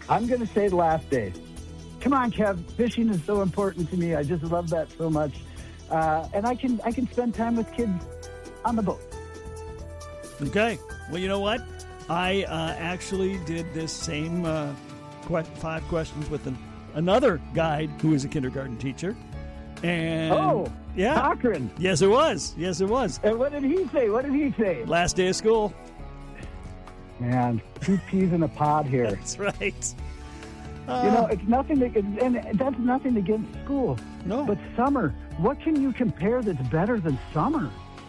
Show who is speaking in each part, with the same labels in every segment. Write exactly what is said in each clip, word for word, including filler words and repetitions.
Speaker 1: I'm going to say the last day. Come on, Kev. Fishing is so important to me. I just love that so much. Uh, and I can I can spend time with kids on the boat.
Speaker 2: Okay. Well, you know what? I uh, actually did this same uh, que- five questions with an, another guide who is a kindergarten teacher. And
Speaker 1: oh,
Speaker 2: yeah.
Speaker 1: Cochran.
Speaker 2: Yes, it was. Yes, it was.
Speaker 1: And what did he say? What did he say?
Speaker 2: Last day of school.
Speaker 1: Man, two peas in a pod here.
Speaker 2: That's right. Uh,
Speaker 1: you know, it's nothing to, and that's nothing against school.
Speaker 2: No.
Speaker 1: But summer, what can you compare that's better than summer?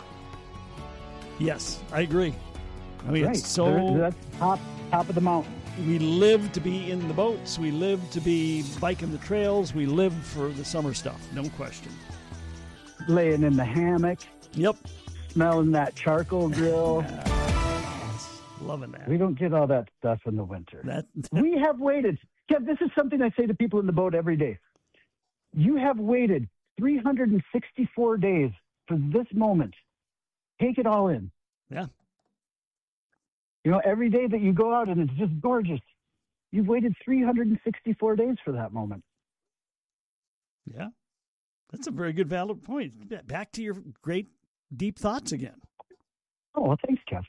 Speaker 2: Yes, I agree. I mean,
Speaker 1: right.
Speaker 2: it's so
Speaker 1: There, that's top top of the mountain.
Speaker 2: We live to be in the boats. We live to be biking the trails. We live for the summer stuff, no question.
Speaker 1: Laying in the hammock.
Speaker 2: Yep.
Speaker 1: Smelling that charcoal grill.
Speaker 2: Yes, loving that.
Speaker 1: We don't get all that stuff in the winter.
Speaker 2: That,
Speaker 1: we have waited. Yeah, this is something I say to people in the boat every day. You have waited three hundred sixty-four days for this moment. Take it all in.
Speaker 2: Yeah.
Speaker 1: You know, every day that you go out and it's just gorgeous, you've waited three hundred sixty-four days for that moment.
Speaker 2: Yeah. That's a very good, valid point. Back to your great, deep thoughts again.
Speaker 1: Oh, well, thanks, Kev.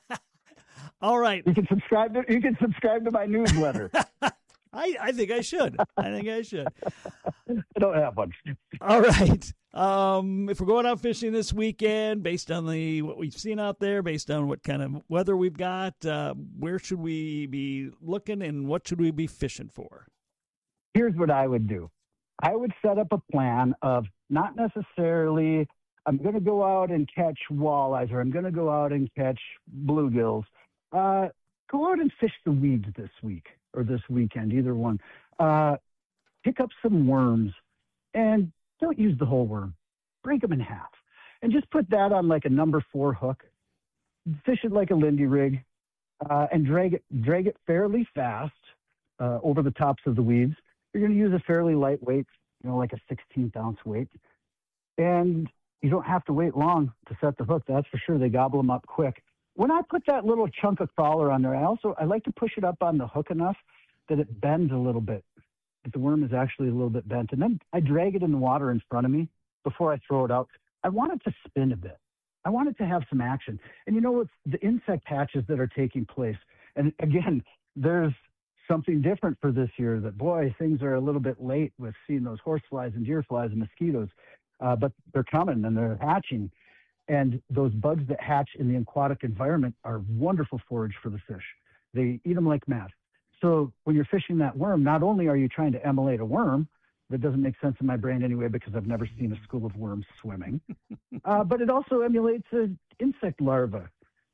Speaker 2: All right.
Speaker 1: You can subscribe to, you can subscribe to my newsletter.
Speaker 2: I, I think I should. I think I should.
Speaker 1: I don't have one.
Speaker 2: All right. Um, if we're going out fishing this weekend, based on the what we've seen out there, based on what kind of weather we've got, uh, where should we be looking and what should we be fishing for?
Speaker 1: Here's what I would do. I would set up a plan of not necessarily I'm going to go out and catch walleyes or I'm going to go out and catch bluegills. Uh, go out and fish the weeds this week or this weekend, either one. Uh, pick up some worms and don't use the whole worm. Break them in half and just put that on like a number four hook. Fish it like a Lindy rig uh, and drag it, drag it fairly fast uh, over the tops of the weeds. You're going to use a fairly light weight, you know, like a sixteenth ounce weight. And you don't have to wait long to set the hook. That's for sure. They gobble them up quick. When I put that little chunk of crawler on there, I also, I like to push it up on the hook enough that it bends a little bit. That the worm is actually a little bit bent. And then I drag it in the water in front of me before I throw it out. I want it to spin a bit. I want it to have some action. And you know what? The insect hatches that are taking place. And again, there's something different for this year that, boy, things are a little bit late with seeing those horseflies and deer flies and mosquitoes, uh, but they're coming and they're hatching. And those bugs that hatch in the aquatic environment are wonderful forage for the fish. They eat them like mad. So when you're fishing that worm, not only are you trying to emulate a worm, that doesn't make sense in my brain anyway because I've never seen a school of worms swimming, uh, but it also emulates an insect larva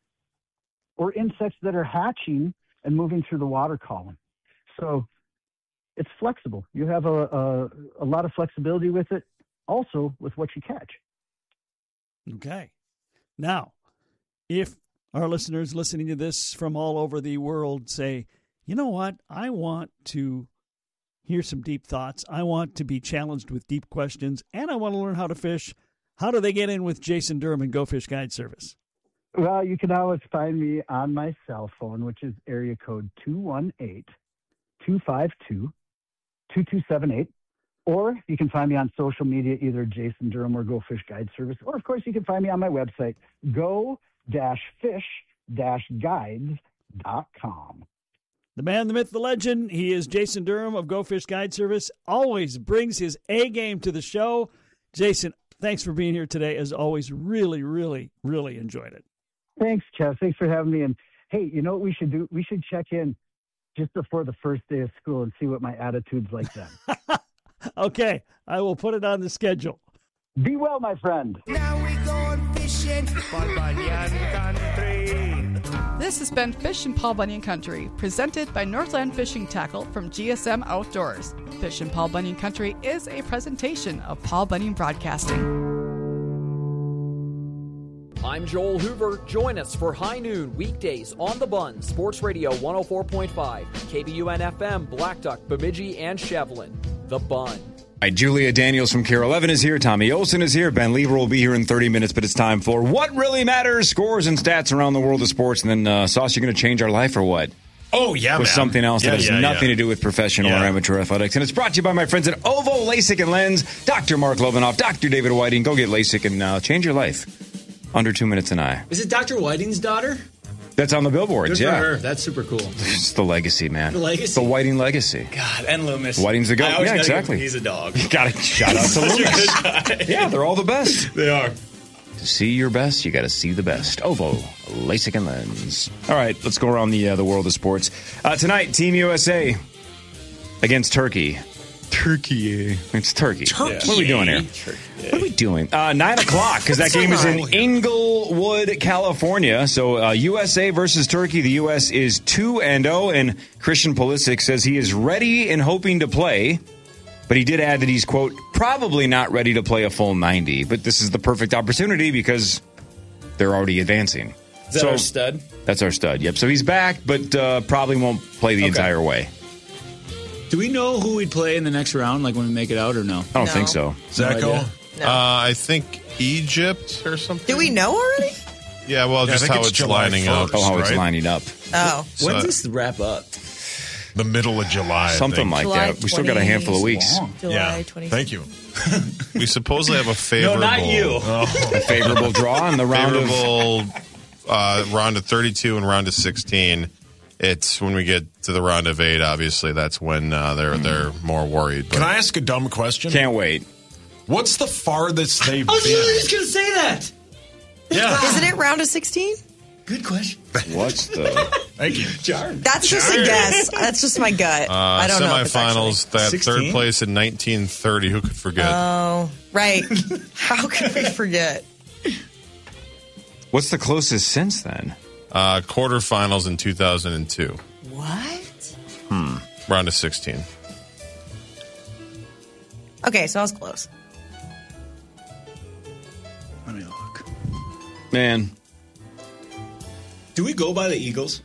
Speaker 1: or insects that are hatching and moving through the water column. So it's flexible. You have a, a, a lot of flexibility with it, also with what you catch.
Speaker 2: Okay. Now, if our listeners listening to this from all over the world say, you know what, I want to hear some deep thoughts, I want to be challenged with deep questions, and I want to learn how to fish, how do they get in with Jason Durham and Go Fish Guide Service?
Speaker 1: Well, you can always find me on my cell phone, which is area code two one eight, two five two, two two seven eight. Or you can find me on social media, either Jason Durham or Go Fish Guide Service. Or, of course, you can find me on my website, go fish guides dot com.
Speaker 2: The man, the myth, the legend, he is Jason Durham of Go Fish Guide Service. Always brings his A game to the show. Jason, thanks for being here today. As always, really, really, really enjoyed it.
Speaker 1: Thanks, Kev. Thanks for having me. And, hey, you know what we should do? We should check in just before the first day of school and see what my attitude's like then.
Speaker 2: Okay, I will put it on the schedule.
Speaker 1: Be well, my friend.
Speaker 3: Now we going fishing, Paul Bunyan Country.
Speaker 4: This has been Fish in Paul Bunyan Country, presented by Northland Fishing Tackle from G S M Outdoors. Fish in Paul Bunyan Country is a presentation of Paul Bunyan Broadcasting.
Speaker 5: I'm Joel Hoover. Join us for High Noon weekdays on The Bun, Sports Radio one oh four point five, K B U N F M, Blackduck, Bemidji, and Shevlin. The Bun.
Speaker 6: All right, Julia Daniels from K R eleven is here. Tommy Olsen is here. Ben Lever will be here in thirty minutes, but it's time for What Really Matters, scores and stats around the world of sports. And then, uh, Sauce, you're going to change our life or what?
Speaker 7: Oh, yeah,
Speaker 6: with
Speaker 7: man.
Speaker 6: something else
Speaker 7: yeah,
Speaker 6: that has
Speaker 7: yeah,
Speaker 6: nothing
Speaker 7: yeah.
Speaker 6: to do with professional
Speaker 7: Yeah.
Speaker 6: or amateur athletics. And it's brought to you by my friends at Ovo LASIK and Lens, Doctor Mark Lovenoff, Doctor David Whiting. Go get LASIK and uh, change your life. Under two minutes an eye.
Speaker 8: Is it Doctor Whiting's daughter?
Speaker 6: That's on the billboards,
Speaker 8: Good
Speaker 6: yeah.
Speaker 8: for her. That's super cool.
Speaker 6: It's the legacy, man.
Speaker 8: The legacy.
Speaker 6: The Whiting legacy.
Speaker 8: God, and Loomis.
Speaker 6: Whiting's the
Speaker 8: I
Speaker 6: goat.
Speaker 8: always
Speaker 6: Yeah,
Speaker 8: gotta give-
Speaker 6: exactly.
Speaker 8: He's a dog.
Speaker 6: You got to shout out to Loomis. Yeah, they're all the best.
Speaker 8: They are.
Speaker 6: To see your best, you got to see the best. Ovo, LASIK and Lens. All right, let's go around the uh, the world of sports. Uh, tonight, Team U S A against Turkey. Turkey. It's Turkey.
Speaker 7: Turkey.
Speaker 6: What are we doing here? What are we doing? Uh, nine o'clock, because that game is in Inglewood, California. So uh, U S A versus Turkey. The U S is two and oh, and Christian Pulisic says he is ready and hoping to play. But he did add that he's, quote, probably not ready to play a full ninety. But this is the perfect opportunity because they're already advancing.
Speaker 8: Is that
Speaker 6: so,
Speaker 8: our stud?
Speaker 6: That's our stud, yep. So he's back, but uh, probably won't play the
Speaker 8: Okay.
Speaker 6: entire way.
Speaker 8: Do we know who we'd play in the next round, like when we make it out, or no?
Speaker 6: I don't
Speaker 9: No.
Speaker 6: think so.
Speaker 7: Zacho?
Speaker 8: No idea.
Speaker 9: No.
Speaker 10: Uh, I think Egypt or something.
Speaker 9: Do we know already?
Speaker 10: Yeah, well,
Speaker 7: Yeah, I
Speaker 10: just
Speaker 7: think
Speaker 10: how
Speaker 7: it's
Speaker 10: it's,
Speaker 7: July
Speaker 10: lining up.
Speaker 7: first.
Speaker 6: Oh, how it's
Speaker 7: right?
Speaker 6: lining up.
Speaker 9: Oh.
Speaker 10: So-
Speaker 8: When does this wrap up?
Speaker 7: The middle of July. I
Speaker 6: Something
Speaker 7: think.
Speaker 6: like
Speaker 9: July
Speaker 6: that. We still got a handful of weeks.
Speaker 9: July
Speaker 7: Yeah.
Speaker 9: twenty.
Speaker 7: Thank you.
Speaker 10: We supposedly have a favorable,
Speaker 8: No, not you.
Speaker 6: A favorable draw in the round of...
Speaker 10: favorable uh, round of thirty-two and round of sixteen. It's when we get to the round of eight. Obviously, that's when uh, they're they're more worried. But
Speaker 7: Can I ask a dumb question?
Speaker 6: Can't wait.
Speaker 7: What's the farthest they've
Speaker 8: I was literally
Speaker 7: been?
Speaker 8: just going to say that.
Speaker 7: Yeah.
Speaker 9: Isn't it round of sixteen?
Speaker 8: Good question.
Speaker 6: What's the...
Speaker 7: Thank you.
Speaker 9: That's just a guess. That's just my gut.
Speaker 10: uh,
Speaker 9: I don't know. if it's
Speaker 10: semifinals, that
Speaker 8: sixteen?
Speaker 10: third place in nineteen thirty. Who could forget?
Speaker 9: actually- Oh, right. How could we forget?
Speaker 6: What's the closest since then?
Speaker 10: Uh, quarterfinals in two thousand two.
Speaker 9: What?
Speaker 10: Round of sixteen.
Speaker 9: Okay, so I was close.
Speaker 8: Let me look.
Speaker 6: Man.
Speaker 8: Do we go by the Eagles?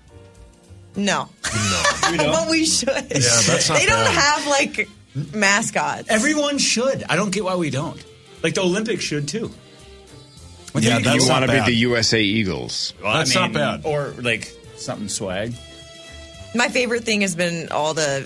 Speaker 9: No.
Speaker 7: No.
Speaker 8: We don't?
Speaker 9: But we should.
Speaker 7: Yeah, that's not
Speaker 9: They don't
Speaker 7: bad.
Speaker 9: have like mascots.
Speaker 8: Everyone should. I don't get why we don't. Like the Olympics should too. When
Speaker 7: Yeah,
Speaker 8: you-
Speaker 7: that's
Speaker 6: You
Speaker 7: not
Speaker 6: want to be
Speaker 7: bad.
Speaker 6: the U S A Eagles.
Speaker 8: Well,
Speaker 7: That's not bad.
Speaker 8: Or like something swag.
Speaker 9: My favorite thing has been all the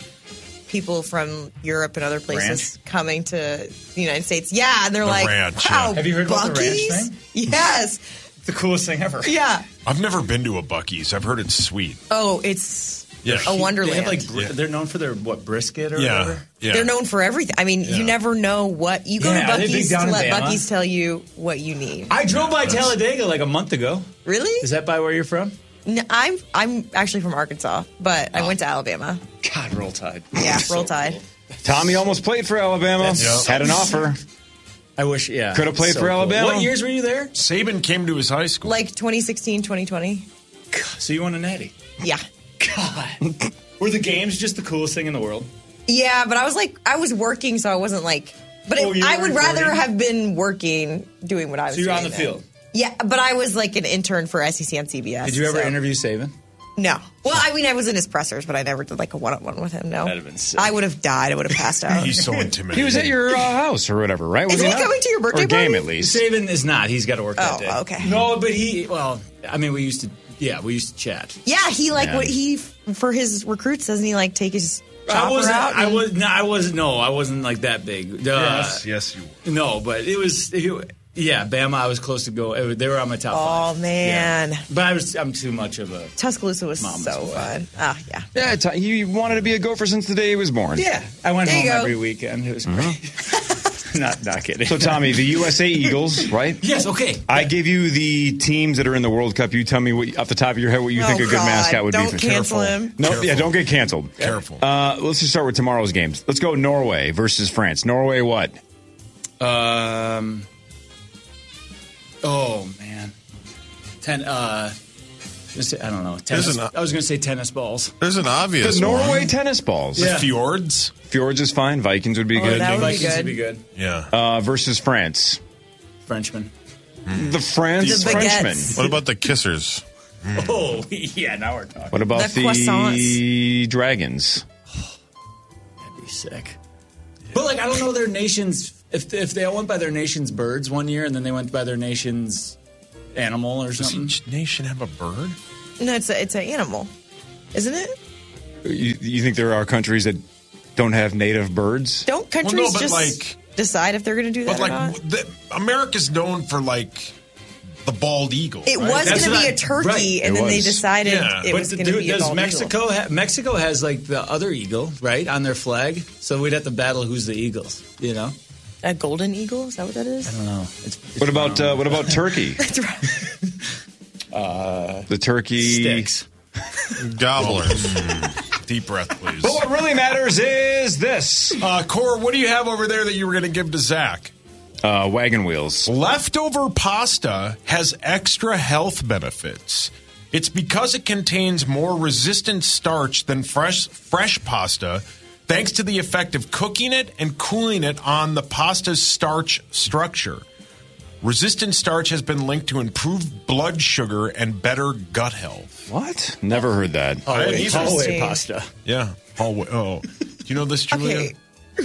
Speaker 9: people from Europe and other places
Speaker 8: Ranch?
Speaker 9: coming to the United States. Yeah, and they're
Speaker 7: The
Speaker 9: like,
Speaker 7: ranch,
Speaker 9: wow,
Speaker 7: yeah.
Speaker 8: Have you heard about the ranch
Speaker 9: Buc-ee's?
Speaker 8: thing?
Speaker 9: Yes.
Speaker 8: The coolest thing ever.
Speaker 9: Yeah.
Speaker 7: I've never been to a Buc-ee's. I've heard it's sweet.
Speaker 9: Oh, it's
Speaker 7: Yeah.
Speaker 9: a wonderland.
Speaker 8: They have like br-
Speaker 7: Yeah.
Speaker 8: they're known for their what brisket or
Speaker 7: Yeah.
Speaker 8: whatever.
Speaker 7: Yeah.
Speaker 9: They're known for everything. I mean,
Speaker 7: Yeah.
Speaker 9: you never know what you go
Speaker 8: Yeah,
Speaker 9: to
Speaker 8: are they big
Speaker 9: Buc-ee's
Speaker 8: down
Speaker 9: to
Speaker 8: in
Speaker 9: let
Speaker 8: Bama?
Speaker 9: Buc-ee's tell you what you need.
Speaker 8: I drove by
Speaker 7: That's-
Speaker 8: Talladega like a month ago.
Speaker 9: Really?
Speaker 8: Is that by where you're from?
Speaker 9: No, I'm I'm actually from Arkansas, but I went to Alabama.
Speaker 8: God, roll tide.
Speaker 9: Yeah, roll tide.
Speaker 6: Tommy almost played for Alabama.
Speaker 7: That's-
Speaker 6: Had an offer.
Speaker 8: I wish, yeah.
Speaker 6: Could have played
Speaker 8: So
Speaker 6: for
Speaker 8: cool.
Speaker 6: Alabama.
Speaker 8: What years were you there?
Speaker 7: Saban came to his high school.
Speaker 9: Like twenty sixteen, twenty twenty.
Speaker 8: So you won a natty.
Speaker 9: Yeah.
Speaker 8: God. Were the games just the coolest thing in the world?
Speaker 9: Yeah, but I was like, I was working, so I wasn't like. But
Speaker 8: Oh,
Speaker 9: it,
Speaker 8: you
Speaker 9: I
Speaker 8: were
Speaker 9: would rather
Speaker 8: recording?
Speaker 9: have been working, doing what I was
Speaker 8: So you're
Speaker 9: doing.
Speaker 8: on the
Speaker 9: then.
Speaker 8: field.
Speaker 9: Yeah, but I was like an intern for S E C on C B S.
Speaker 8: Did you ever
Speaker 9: so-
Speaker 8: interview Saban?
Speaker 9: No. Well, I mean, I was in his pressers, but I never did like a one-on-one with him. No.
Speaker 8: That'd have been sick.
Speaker 9: I would have died. I would have passed out.
Speaker 7: He's so intimidating.
Speaker 6: He was at your uh, house or whatever, right? Was
Speaker 9: Isn't he
Speaker 6: not?
Speaker 9: coming to your birthday
Speaker 6: or game
Speaker 9: party?
Speaker 6: at least.
Speaker 8: Saban is not. He's got to work that
Speaker 9: Oh,
Speaker 8: day.
Speaker 9: okay.
Speaker 8: No, but he, well, I mean, we used to, yeah, we used to chat.
Speaker 9: Yeah, he like
Speaker 6: Yeah.
Speaker 9: what he for his recruits doesn't he like take his
Speaker 8: I
Speaker 9: chopper
Speaker 8: wasn't,
Speaker 9: out?
Speaker 8: I
Speaker 9: and-
Speaker 8: was, no, I wasn't, no, I wasn't like that big. Uh,
Speaker 7: Yes, yes, you were.
Speaker 8: No, but it was, it, yeah, Bama, I was close to go. It, they were on my top
Speaker 9: Oh
Speaker 8: five.
Speaker 9: man,
Speaker 8: Yeah. But I was, I'm too much of a,
Speaker 9: Tuscaloosa was
Speaker 8: Mama's
Speaker 9: so
Speaker 8: boy.
Speaker 9: fun. Ah, yeah.
Speaker 6: Yeah, T- he wanted to be a Gopher since the day he was born.
Speaker 8: yeah, I went
Speaker 9: There you
Speaker 8: home
Speaker 9: go.
Speaker 8: every weekend. It was great. not, not kidding.
Speaker 6: So, Tommy, the U S A Eagles, right?
Speaker 8: yes, okay.
Speaker 6: I give you the teams that are in the World Cup. You tell me what, off the top of your head what you
Speaker 9: Oh,
Speaker 6: think a good
Speaker 9: God.
Speaker 6: mascot would
Speaker 9: Don't
Speaker 6: be. For
Speaker 9: cancel
Speaker 7: Careful.
Speaker 9: him.
Speaker 6: No,
Speaker 7: Careful.
Speaker 6: yeah, don't get canceled.
Speaker 7: Careful.
Speaker 6: Uh, let's just start with tomorrow's games. Let's go Norway versus France. Norway, what?
Speaker 8: Um. Oh man. Ten. Uh. gonna say- I don't know. Tennis,
Speaker 10: There's an-
Speaker 8: I was going to say tennis balls.
Speaker 10: There's an obvious
Speaker 6: The Norway
Speaker 10: one.
Speaker 6: tennis balls.
Speaker 8: Yeah.
Speaker 7: Fjords.
Speaker 6: Fjords is fine. Vikings would be
Speaker 9: Oh,
Speaker 6: good.
Speaker 9: that would be
Speaker 8: Vikings
Speaker 9: good.
Speaker 8: would be good.
Speaker 7: Yeah.
Speaker 6: Uh, versus France.
Speaker 8: Frenchman.
Speaker 6: The France
Speaker 9: The
Speaker 6: Frenchmen.
Speaker 9: baguettes.
Speaker 10: What about the Kissers?
Speaker 8: Oh yeah, now we're talking.
Speaker 6: What about
Speaker 9: The
Speaker 6: the,
Speaker 9: croissants.
Speaker 6: Dragons?
Speaker 8: That'd be sick. But like, I don't know their nations. If if they all went by their nation's birds one year, and then they went by their nation's animal or
Speaker 7: Does
Speaker 8: something.
Speaker 7: each nation have a bird?
Speaker 9: No, it's a, it's an animal. isn't it?
Speaker 6: You, you think there are countries that don't have native birds?
Speaker 9: Don't countries
Speaker 7: Well, no, but
Speaker 9: just
Speaker 7: like-
Speaker 9: decide if they're going to do that
Speaker 7: But
Speaker 9: or not?
Speaker 7: like, the, America's known for like the bald eagle.
Speaker 9: It
Speaker 7: right?
Speaker 9: was
Speaker 8: That's
Speaker 9: going to
Speaker 8: what
Speaker 9: be
Speaker 8: I-
Speaker 9: a turkey,
Speaker 8: right.
Speaker 9: and
Speaker 6: It
Speaker 9: then they
Speaker 6: was.
Speaker 9: decided
Speaker 7: Yeah.
Speaker 9: it
Speaker 8: But
Speaker 9: was
Speaker 8: the-
Speaker 9: going to
Speaker 8: dude,
Speaker 9: be a
Speaker 8: does
Speaker 9: bald
Speaker 8: Mexico
Speaker 9: eagle.
Speaker 8: ha- Mexico has like the other eagle, right, on their flag? So we'd have to battle who's the eagles, you know?
Speaker 9: A golden eagle? Is that what that is?
Speaker 8: I don't know. It's, it's
Speaker 6: What about
Speaker 8: wrong.
Speaker 6: uh, what about turkey?
Speaker 9: That's right.
Speaker 8: uh,
Speaker 6: The turkey
Speaker 8: sticks?
Speaker 10: Gobblers.
Speaker 7: Deep breath, please.
Speaker 6: But what really matters is this:
Speaker 7: Uh, Cora, what do you have over there that you were going to give to Zach?
Speaker 6: uh, wagon wheels.
Speaker 7: Leftover pasta has extra health benefits. It's because it contains more resistant starch than fresh fresh pasta, thanks to the effect of cooking it and cooling it on the pasta's starch structure. Resistant starch has been linked to improved blood sugar and better gut health.
Speaker 6: What? Never heard that.
Speaker 7: I
Speaker 8: Hallway,
Speaker 7: either.
Speaker 8: hallway pasta.
Speaker 7: Yeah. Hallway. Oh, do you know this, Julia?
Speaker 9: Okay.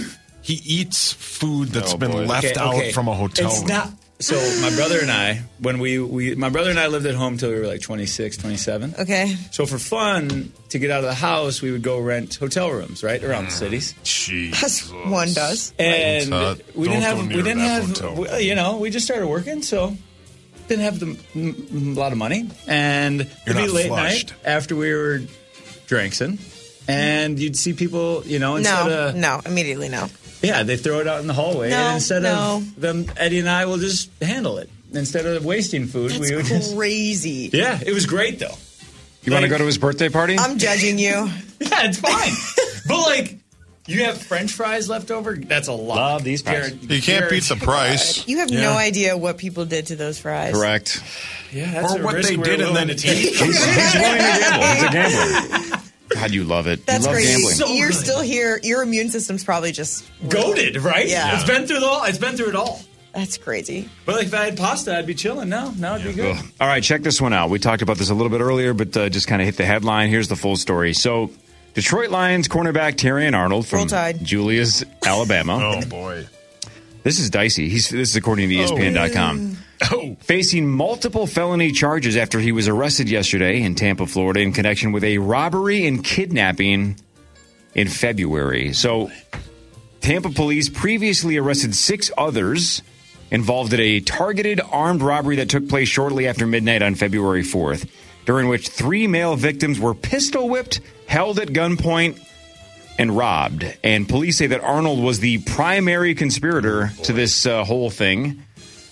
Speaker 7: He eats food that's
Speaker 6: Oh,
Speaker 7: been
Speaker 6: boy.
Speaker 7: left
Speaker 8: Okay,
Speaker 7: out
Speaker 8: okay.
Speaker 7: from a hotel
Speaker 8: It's
Speaker 7: room.
Speaker 8: not. So my brother and I, when we, we my brother and I lived at home till we were like twenty-six, twenty-seven.
Speaker 9: Okay.
Speaker 8: So for fun, to get out of the house, we would go rent hotel rooms, right, around the cities.
Speaker 7: Jeez.
Speaker 9: As one does.
Speaker 8: And
Speaker 10: Uh,
Speaker 8: we
Speaker 7: don't
Speaker 8: didn't
Speaker 7: go
Speaker 8: have
Speaker 7: near
Speaker 8: we didn't
Speaker 7: that
Speaker 8: have
Speaker 7: hotel.
Speaker 8: we- you know we just started working, so didn't have the, m- a lot of money, and
Speaker 7: You're
Speaker 8: it'd be
Speaker 7: not
Speaker 8: late
Speaker 7: flushed.
Speaker 8: night after we were drinking, and you'd see people, you know, instead
Speaker 9: No,
Speaker 8: of
Speaker 9: no, immediately no.
Speaker 8: yeah, they throw it out in the hallway,
Speaker 9: No,
Speaker 8: and instead
Speaker 9: no.
Speaker 8: of them, Eddie and I will just handle it instead of wasting food.
Speaker 9: That's
Speaker 8: we would just,
Speaker 9: crazy.
Speaker 8: yeah, it was great though.
Speaker 6: You want to
Speaker 8: Like-
Speaker 6: go to his birthday party?
Speaker 9: I'm judging you.
Speaker 8: Yeah, it's fine. But like, you have French fries left over. That's a lot.
Speaker 6: Love these fries.
Speaker 10: You can't beat the price.
Speaker 9: You have no idea what people did to those fries.
Speaker 6: Correct.
Speaker 8: Yeah, that's
Speaker 7: Or
Speaker 8: a
Speaker 7: what
Speaker 8: risk
Speaker 7: they
Speaker 8: we're
Speaker 7: did and
Speaker 8: willing
Speaker 7: then
Speaker 8: to take.
Speaker 6: He's, he's willing to gamble. He's a gambler. God, you love it.
Speaker 9: That's
Speaker 6: you love
Speaker 9: crazy.
Speaker 6: gambling.
Speaker 8: So
Speaker 9: You're
Speaker 8: good.
Speaker 9: still here. Your immune system's probably just
Speaker 8: Goated, right?
Speaker 9: Yeah.
Speaker 8: It's been through the all. It's been through it all.
Speaker 9: That's crazy.
Speaker 8: But like, if I had pasta, I'd be chilling. No, no, it'd be good.
Speaker 6: Ugh. All right, check this one out. We talked about this a little bit earlier, but uh, just kind of hit the headline. Here's the full story. So, Detroit Lions cornerback Terrion Arnold from
Speaker 9: Roll Tide.
Speaker 6: Julius, Alabama.
Speaker 7: Oh, boy.
Speaker 6: This is dicey. He's this is according to E S P N dot com.
Speaker 7: Oh.
Speaker 6: Facing multiple felony charges after he was arrested yesterday in Tampa, Florida, in connection with a robbery and kidnapping in February. So, Tampa police previously arrested six others involved in a targeted armed robbery that took place shortly after midnight on February fourth, during which three male victims were pistol whipped, held at gunpoint, and robbed. And police say that Arnold was the primary conspirator to this uh, whole thing,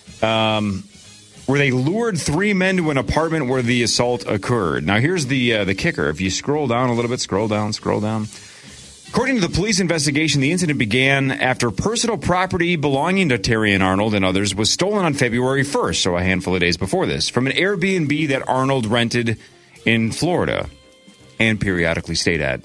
Speaker 6: um, where they lured three men to an apartment where the assault occurred. Now, here's the uh, the kicker. If you scroll down a little bit, scroll down, scroll down. According to the police investigation, the incident began after personal property belonging to Terrion Arnold and others was stolen on February first, so a handful of days before this, from an Airbnb that Arnold rented in Florida and periodically stayed at.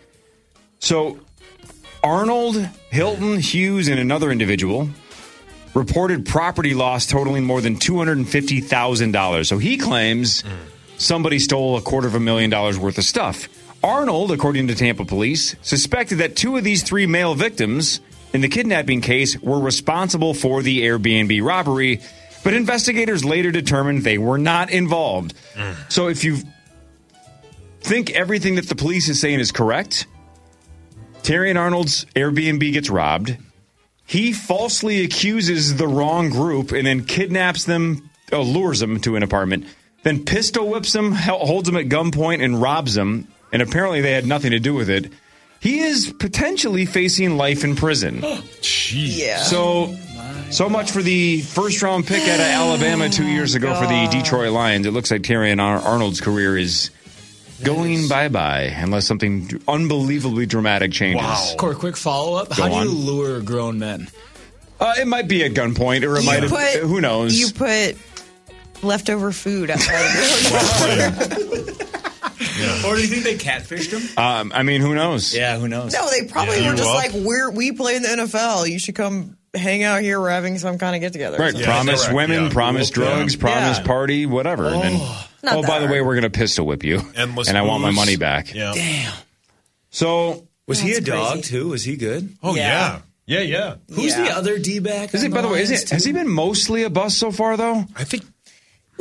Speaker 6: So, Arnold, Hilton, Hughes, and another individual reported property loss totaling more than two hundred fifty thousand dollars. So he claims somebody stole a quarter of a million dollars worth of stuff. Arnold, according to Tampa police, suspected that two of these three male victims in the kidnapping case were responsible for the Airbnb robbery, but investigators later determined they were not involved. So if you think everything that the police is saying is correct, Terrion Arnold's Airbnb gets robbed. He falsely accuses the wrong group and then kidnaps them, uh, lures them to an apartment, then pistol whips them, holds them at gunpoint, and robs them. And apparently they had nothing to do with it. He is potentially facing life in prison.
Speaker 7: Jeez.
Speaker 9: Yeah.
Speaker 6: So, so much for the first round pick out of Alabama two years ago for the Detroit Lions. It looks like Terrion Ar- Arnold's career is going bye-bye unless something unbelievably dramatic changes.
Speaker 7: Wow.
Speaker 8: Core, quick follow up.
Speaker 6: Go
Speaker 8: How
Speaker 6: on.
Speaker 8: do you lure grown men?
Speaker 6: Uh, it might be at gunpoint, or it
Speaker 9: You
Speaker 6: might have.
Speaker 9: put-
Speaker 6: Who knows?
Speaker 9: You put leftover food outside of your
Speaker 8: Or do you think they catfished him?
Speaker 6: um, I mean, who knows?
Speaker 8: Yeah, who knows?
Speaker 9: No, they probably
Speaker 10: Yeah.
Speaker 9: were
Speaker 10: You
Speaker 9: just
Speaker 10: up?
Speaker 9: like, we're we play in the N F L. You should come hang out here. We're having some kind of get together.
Speaker 6: Right.
Speaker 7: Yeah,
Speaker 6: promise
Speaker 7: correct.
Speaker 6: women,
Speaker 7: Yeah.
Speaker 6: promise
Speaker 7: Yeah.
Speaker 6: drugs, promise
Speaker 9: Yeah.
Speaker 6: party, whatever. And then,
Speaker 9: Not
Speaker 6: oh,
Speaker 9: that
Speaker 6: by the way,
Speaker 9: hard.
Speaker 6: we're going to pistol whip you.
Speaker 7: Endless
Speaker 6: and I want my
Speaker 7: booze.
Speaker 6: money back.
Speaker 7: Yeah.
Speaker 8: Damn.
Speaker 6: So,
Speaker 8: Was he a
Speaker 9: That's
Speaker 8: dog
Speaker 9: crazy.
Speaker 8: too? Was he good?
Speaker 7: Oh, yeah.
Speaker 9: Yeah.
Speaker 7: Yeah, yeah.
Speaker 8: Who's
Speaker 9: Yeah.
Speaker 8: the other D back?
Speaker 6: is it, by the way, is it, has he been mostly a bust so far, though?
Speaker 7: I think
Speaker 9: No, he's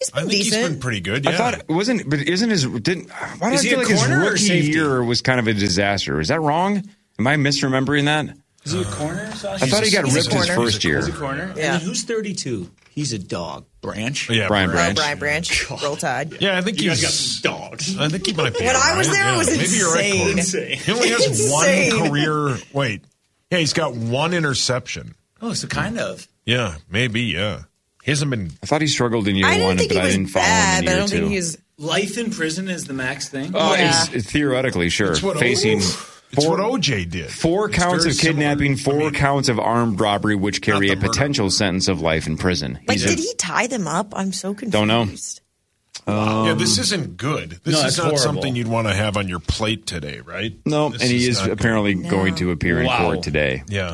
Speaker 9: He's been
Speaker 7: I think
Speaker 9: decent.
Speaker 7: he's been pretty good. Yeah.
Speaker 6: I thought it wasn't, but isn't his didn't? Why do
Speaker 8: Is
Speaker 6: I
Speaker 8: he
Speaker 6: feel
Speaker 8: a
Speaker 6: like his
Speaker 8: corner or
Speaker 6: rookie
Speaker 8: safety?
Speaker 6: year was kind of a disaster? Is that wrong? Am I misremembering that?
Speaker 8: Is he a corner? Sauce?
Speaker 6: I thought he got
Speaker 9: He's a
Speaker 6: ripped his
Speaker 9: corner.
Speaker 6: first year.
Speaker 8: He's a corner.
Speaker 9: Yeah.
Speaker 8: And then who's thirty-two? He's a dog. Branch.
Speaker 7: yeah,
Speaker 6: Brian
Speaker 9: Oh,
Speaker 6: Branch.
Speaker 9: Brian Branch. Roll Tide.
Speaker 7: Yeah, I think
Speaker 8: You
Speaker 7: he's
Speaker 8: guys got some dogs.
Speaker 7: I think he might be.
Speaker 9: When I
Speaker 7: all
Speaker 9: was
Speaker 7: right.
Speaker 9: there, it
Speaker 7: Yeah,
Speaker 9: was
Speaker 7: maybe you're right,
Speaker 9: insane.
Speaker 7: Corey.
Speaker 8: Insane.
Speaker 7: He only has
Speaker 9: Insane.
Speaker 7: one career. Wait, yeah, he's got one interception.
Speaker 8: Oh, so kind of.
Speaker 7: Yeah, maybe. Yeah, he hasn't been.
Speaker 6: I thought he struggled in year
Speaker 9: I didn't
Speaker 6: one,
Speaker 9: think
Speaker 6: but
Speaker 9: he
Speaker 6: I
Speaker 9: was
Speaker 6: didn't follow
Speaker 9: bad,
Speaker 6: him
Speaker 9: but I
Speaker 6: in year
Speaker 9: don't
Speaker 6: two.
Speaker 9: think he was.
Speaker 8: Life in prison is the max thing.
Speaker 6: Oh,
Speaker 9: Yeah.
Speaker 6: it's- theoretically, sure.
Speaker 7: It's what
Speaker 6: Facing
Speaker 7: O- It's
Speaker 6: four,
Speaker 7: what O J did.
Speaker 6: four
Speaker 7: It's
Speaker 6: counts
Speaker 7: very
Speaker 6: of kidnapping,
Speaker 7: similar.
Speaker 6: four
Speaker 7: I mean,
Speaker 6: counts of armed robbery, which carry
Speaker 7: the
Speaker 6: a
Speaker 7: murder.
Speaker 6: potential sentence of life in prison.
Speaker 9: Like,
Speaker 6: He's a-
Speaker 9: did he tie them up? I'm so confused.
Speaker 6: Don't know.
Speaker 7: yeah, this isn't good. This
Speaker 8: No,
Speaker 7: is
Speaker 8: it's
Speaker 7: not
Speaker 8: horrible.
Speaker 7: something you'd want to have on your plate today, right?
Speaker 6: No,
Speaker 7: This
Speaker 6: and he is
Speaker 7: not good.
Speaker 6: apparently
Speaker 9: No.
Speaker 6: going to appear in
Speaker 8: Wow.
Speaker 6: court today.
Speaker 7: Yeah.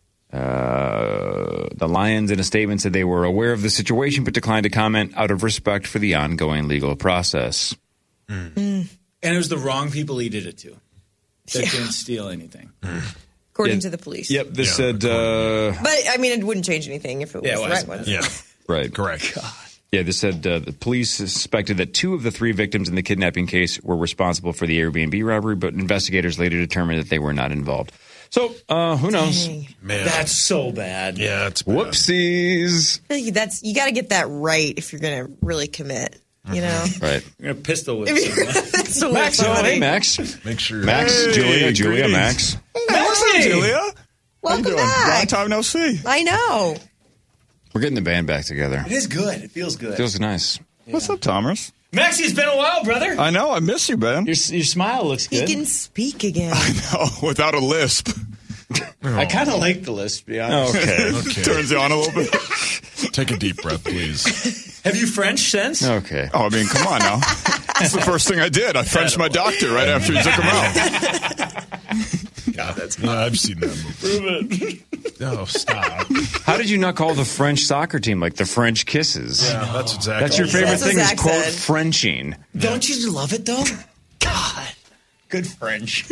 Speaker 6: Uh, the Lions, in a statement, said they were aware of the situation but declined to comment out of respect for the ongoing legal process.
Speaker 8: And it was the wrong people he did it to. That
Speaker 9: Yeah.
Speaker 8: didn't steal anything.
Speaker 9: According
Speaker 6: Yeah.
Speaker 9: to the police.
Speaker 6: Yep, this
Speaker 7: Yeah,
Speaker 6: said, uh,
Speaker 9: But, I mean, it wouldn't change anything if it was
Speaker 8: Yeah, it
Speaker 9: the
Speaker 8: was.
Speaker 9: right ones.
Speaker 7: Yeah.
Speaker 6: right.
Speaker 7: Correct.
Speaker 6: Yeah, this said uh, the police suspected that two of the three victims in the kidnapping case were responsible for the Airbnb robbery, but investigators later determined that they were not involved. So, uh, who knows?
Speaker 9: Dang.
Speaker 7: Man.
Speaker 8: That's so bad.
Speaker 7: yeah, it's bad.
Speaker 6: Whoopsies.
Speaker 9: I feel like that's you got to get that right if you're going to really commit. You know,
Speaker 6: Right.
Speaker 8: You're gonna pistol whip someone.
Speaker 9: that's so
Speaker 6: Max, oh,
Speaker 9: funny.
Speaker 6: hey, Max.
Speaker 7: Make sure.
Speaker 6: Max,
Speaker 7: Hey,
Speaker 6: Julia, Julia,
Speaker 7: greetings.
Speaker 6: Max.
Speaker 11: Hey, Julia. How you
Speaker 9: Welcome
Speaker 11: doing? Long
Speaker 9: back.
Speaker 11: time no see.
Speaker 9: I know.
Speaker 6: We're getting the band back together.
Speaker 8: It is good. It feels good.
Speaker 6: Feels nice.
Speaker 11: What's up, Thomas?
Speaker 8: Maxie, it's been a while, brother.
Speaker 11: I know. I miss you, man.
Speaker 8: Your your smile looks
Speaker 9: He
Speaker 8: good.
Speaker 9: can speak again.
Speaker 11: Oh, without a lisp.
Speaker 8: I kind of like the list, to be honest.
Speaker 6: Okay.
Speaker 7: Okay.
Speaker 11: Turns you on a little bit.
Speaker 7: Take a deep breath, please.
Speaker 8: Have you French since?
Speaker 6: Okay.
Speaker 11: Oh, I mean, come on now. That's the first thing I did. I Frenched my doctor right after he took him out.
Speaker 8: God, that's
Speaker 7: Yeah, I've seen that movie.
Speaker 8: prove it.
Speaker 7: Oh, stop.
Speaker 6: How did you not call the French soccer team like the French Kisses?
Speaker 7: Yeah, that's exactly.
Speaker 6: That's your favorite
Speaker 9: That's what
Speaker 6: thing is,
Speaker 9: Zach
Speaker 6: quote,
Speaker 9: said.
Speaker 6: Frenching.
Speaker 8: Don't you love it though? God, good French.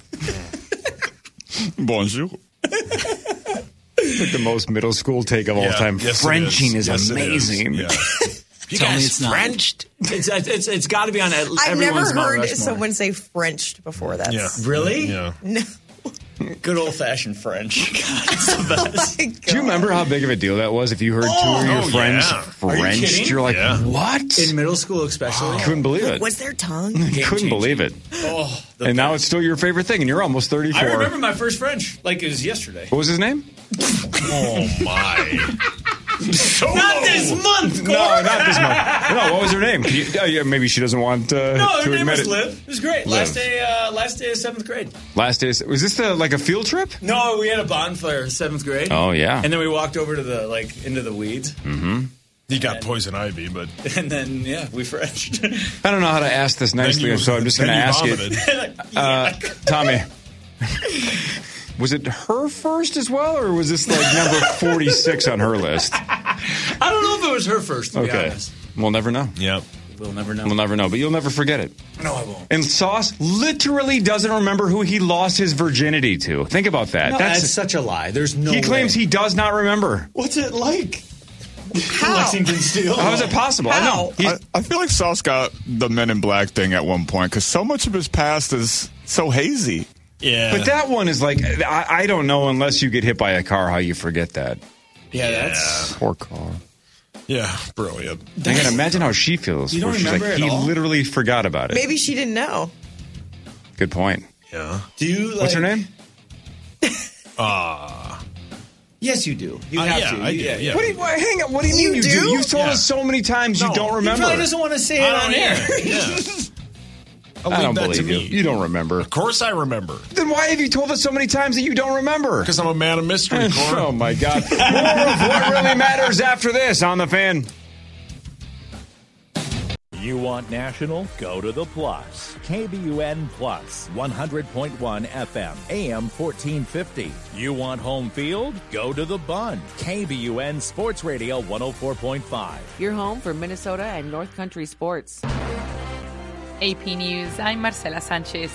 Speaker 11: Bonjour.
Speaker 6: Like the most middle school take of all
Speaker 7: Yeah,
Speaker 6: time.
Speaker 7: yes, it
Speaker 6: Frenching is,
Speaker 7: Yes, it
Speaker 6: amazing.
Speaker 7: Yeah. You
Speaker 8: Tell me
Speaker 7: guys
Speaker 8: it's not.
Speaker 7: Frenched?
Speaker 8: It's it's it's got to be on.
Speaker 9: I've
Speaker 8: everyone's
Speaker 9: never
Speaker 8: Mount
Speaker 9: heard
Speaker 8: Rushmore.
Speaker 9: someone say Frenched before. That's
Speaker 7: Yeah.
Speaker 8: Really?
Speaker 7: Yeah.
Speaker 9: no.
Speaker 8: Good old fashioned French. God, it's the best.
Speaker 9: My
Speaker 6: Do you remember how big of a deal that was? If you heard two of your
Speaker 7: Oh,
Speaker 6: friends
Speaker 7: yeah.
Speaker 8: Are you
Speaker 6: Frenched,
Speaker 8: kidding?
Speaker 6: you're like,
Speaker 7: Yeah.
Speaker 6: what?
Speaker 8: In middle school, especially.
Speaker 6: Couldn't believe it.
Speaker 9: Was their tongue?
Speaker 6: Couldn't
Speaker 8: Game-changing.
Speaker 6: believe it.
Speaker 8: Oh, the
Speaker 6: And now
Speaker 8: best.
Speaker 6: it's still your favorite thing, and you're almost thirty-four.
Speaker 8: I remember my first French like it was yesterday.
Speaker 6: What was his name?
Speaker 7: Oh, my. So
Speaker 8: Not
Speaker 7: low.
Speaker 8: this month,
Speaker 6: No, not this month. No, what was her name? Can you, uh, yeah, maybe she doesn't want uh,
Speaker 8: No, her
Speaker 6: to
Speaker 8: name
Speaker 6: admit
Speaker 8: was
Speaker 6: it.
Speaker 8: Liv. It was great.
Speaker 6: Liv.
Speaker 8: Last day, uh, last day of seventh grade.
Speaker 6: Last day, was this the, like a field trip?
Speaker 8: No, we had a bonfire seventh grade.
Speaker 6: Oh, yeah.
Speaker 8: And then we walked over to the like into the weeds,
Speaker 7: You got poison ivy, but
Speaker 8: and then yeah, we Frenched.
Speaker 6: I don't know how to ask this nicely,
Speaker 7: then you,
Speaker 6: so I'm just going to
Speaker 7: then you
Speaker 6: ask
Speaker 7: vomited.
Speaker 6: it. Uh, Tommy, was it her first as well, or was this like number forty-six on her list?
Speaker 8: I don't know if it was her first. To be
Speaker 6: Okay.
Speaker 8: honest,
Speaker 6: We'll never know.
Speaker 7: Yep.
Speaker 8: we'll never know.
Speaker 6: We'll never know, but you'll never forget it.
Speaker 8: No, I won't.
Speaker 6: And Sauce literally doesn't remember who he lost his virginity to. Think about that.
Speaker 8: No,
Speaker 6: That's,
Speaker 8: that's such a lie. There's no.
Speaker 6: he claims
Speaker 8: way.
Speaker 6: he does not remember.
Speaker 8: What's it like?
Speaker 9: How?
Speaker 8: Lexington Steel.
Speaker 6: How is it possible? I know.
Speaker 9: How?
Speaker 11: I, I feel like Sauce got the Men in Black thing at one point because so much of his past is so hazy.
Speaker 7: Yeah.
Speaker 6: But that one is like, I, I don't know unless you get hit by a car how you forget that.
Speaker 8: Yeah, that's.
Speaker 6: Poor car.
Speaker 7: Yeah, brilliant.
Speaker 6: I can imagine how she feels.
Speaker 8: You don't
Speaker 6: where she's
Speaker 8: remember
Speaker 6: like,
Speaker 8: at
Speaker 6: he
Speaker 8: all?
Speaker 6: literally forgot about it.
Speaker 9: Maybe she didn't know.
Speaker 6: Good point.
Speaker 7: Yeah.
Speaker 8: Do you? Like,
Speaker 6: What's her name?
Speaker 7: Uh,
Speaker 8: Yes, you do. You
Speaker 7: uh,
Speaker 8: have
Speaker 7: yeah,
Speaker 8: to.
Speaker 7: I
Speaker 8: You-
Speaker 7: do.
Speaker 8: yeah,
Speaker 7: Yeah.
Speaker 6: What do you, what, hang on. What do you,
Speaker 9: You
Speaker 6: mean you do?
Speaker 9: do?
Speaker 6: You've told
Speaker 7: Yeah.
Speaker 6: us so many times you
Speaker 7: No,
Speaker 6: don't
Speaker 7: he
Speaker 8: He
Speaker 6: remember.
Speaker 8: probably doesn't want to say it
Speaker 7: I
Speaker 8: on
Speaker 7: don't
Speaker 8: air.
Speaker 7: either. Yeah. I'll
Speaker 6: I
Speaker 7: leave
Speaker 6: don't
Speaker 7: that to
Speaker 6: believe you.
Speaker 7: me.
Speaker 6: You don't remember.
Speaker 7: Of course I remember.
Speaker 6: Then why have you told us so many times that you don't remember?
Speaker 7: Because I'm a man of mystery, Cora.
Speaker 6: Oh, my God. More of what really matters after this on The Fan.
Speaker 12: You want national? Go to the Plus. K B U N Plus, one hundred point one F M, A M fourteen fifty. You want home field? Go to the Bun. K B U N Sports Radio one oh four point five.
Speaker 13: Your home for Minnesota and North Country sports.
Speaker 14: A P News, I'm Marcela Sanchez.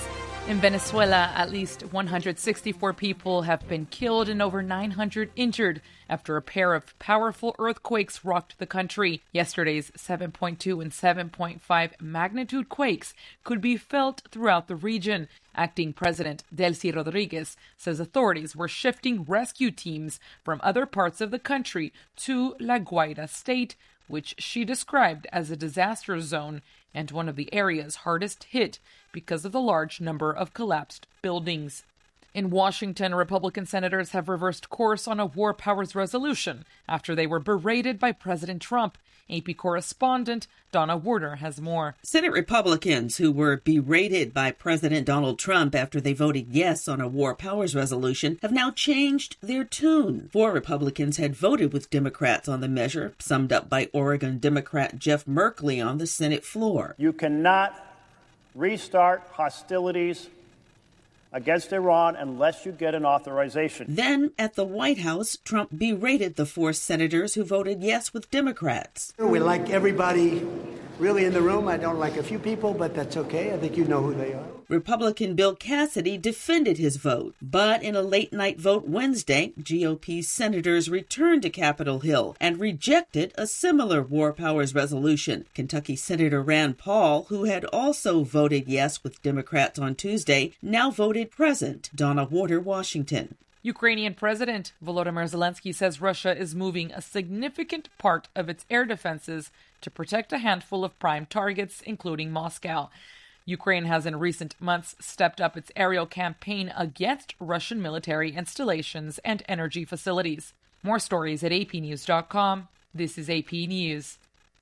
Speaker 13: In Venezuela, at least one hundred sixty-four people have been killed and over nine hundred injured after a pair of powerful earthquakes rocked the country. Yesterday's seven point two and seven point five magnitude quakes could be felt throughout the region. Acting President Delcy Rodriguez says authorities were shifting rescue teams from other parts of the country to La Guaira state, which she described as a disaster zone and one of the areas hardest hit because of the large number of collapsed buildings. In Washington, Republican senators have reversed course on a war powers resolution after they were berated by President Trump. A P correspondent Donna Warder has more.
Speaker 14: Senate Republicans who were berated by President Donald Trump after they voted yes on a war powers resolution have now changed their tune. Four Republicans had voted with Democrats on the measure, summed up by Oregon Democrat Jeff Merkley on the Senate floor.
Speaker 15: You cannot restart hostilities against Iran unless you get an authorization.
Speaker 14: Then, at the White House, Trump berated the four senators who voted yes with Democrats.
Speaker 16: We like everybody really in the room. I don't like a few people, but that's okay. I think you know who they are.
Speaker 14: Republican Bill Cassidy defended his vote, but in a late-night vote Wednesday, G O P senators returned to Capitol Hill and rejected a similar war powers resolution. Kentucky Senator Rand Paul, who had also voted yes with Democrats on Tuesday, now voted present. Donna Warder, Washington.
Speaker 13: Ukrainian President Volodymyr Zelensky says Russia is moving a significant part of its air defenses to protect a handful of prime targets, including Moscow. Ukraine has in recent months stepped up its aerial campaign against Russian military installations and energy facilities. More stories at A P news dot com. This is A P News.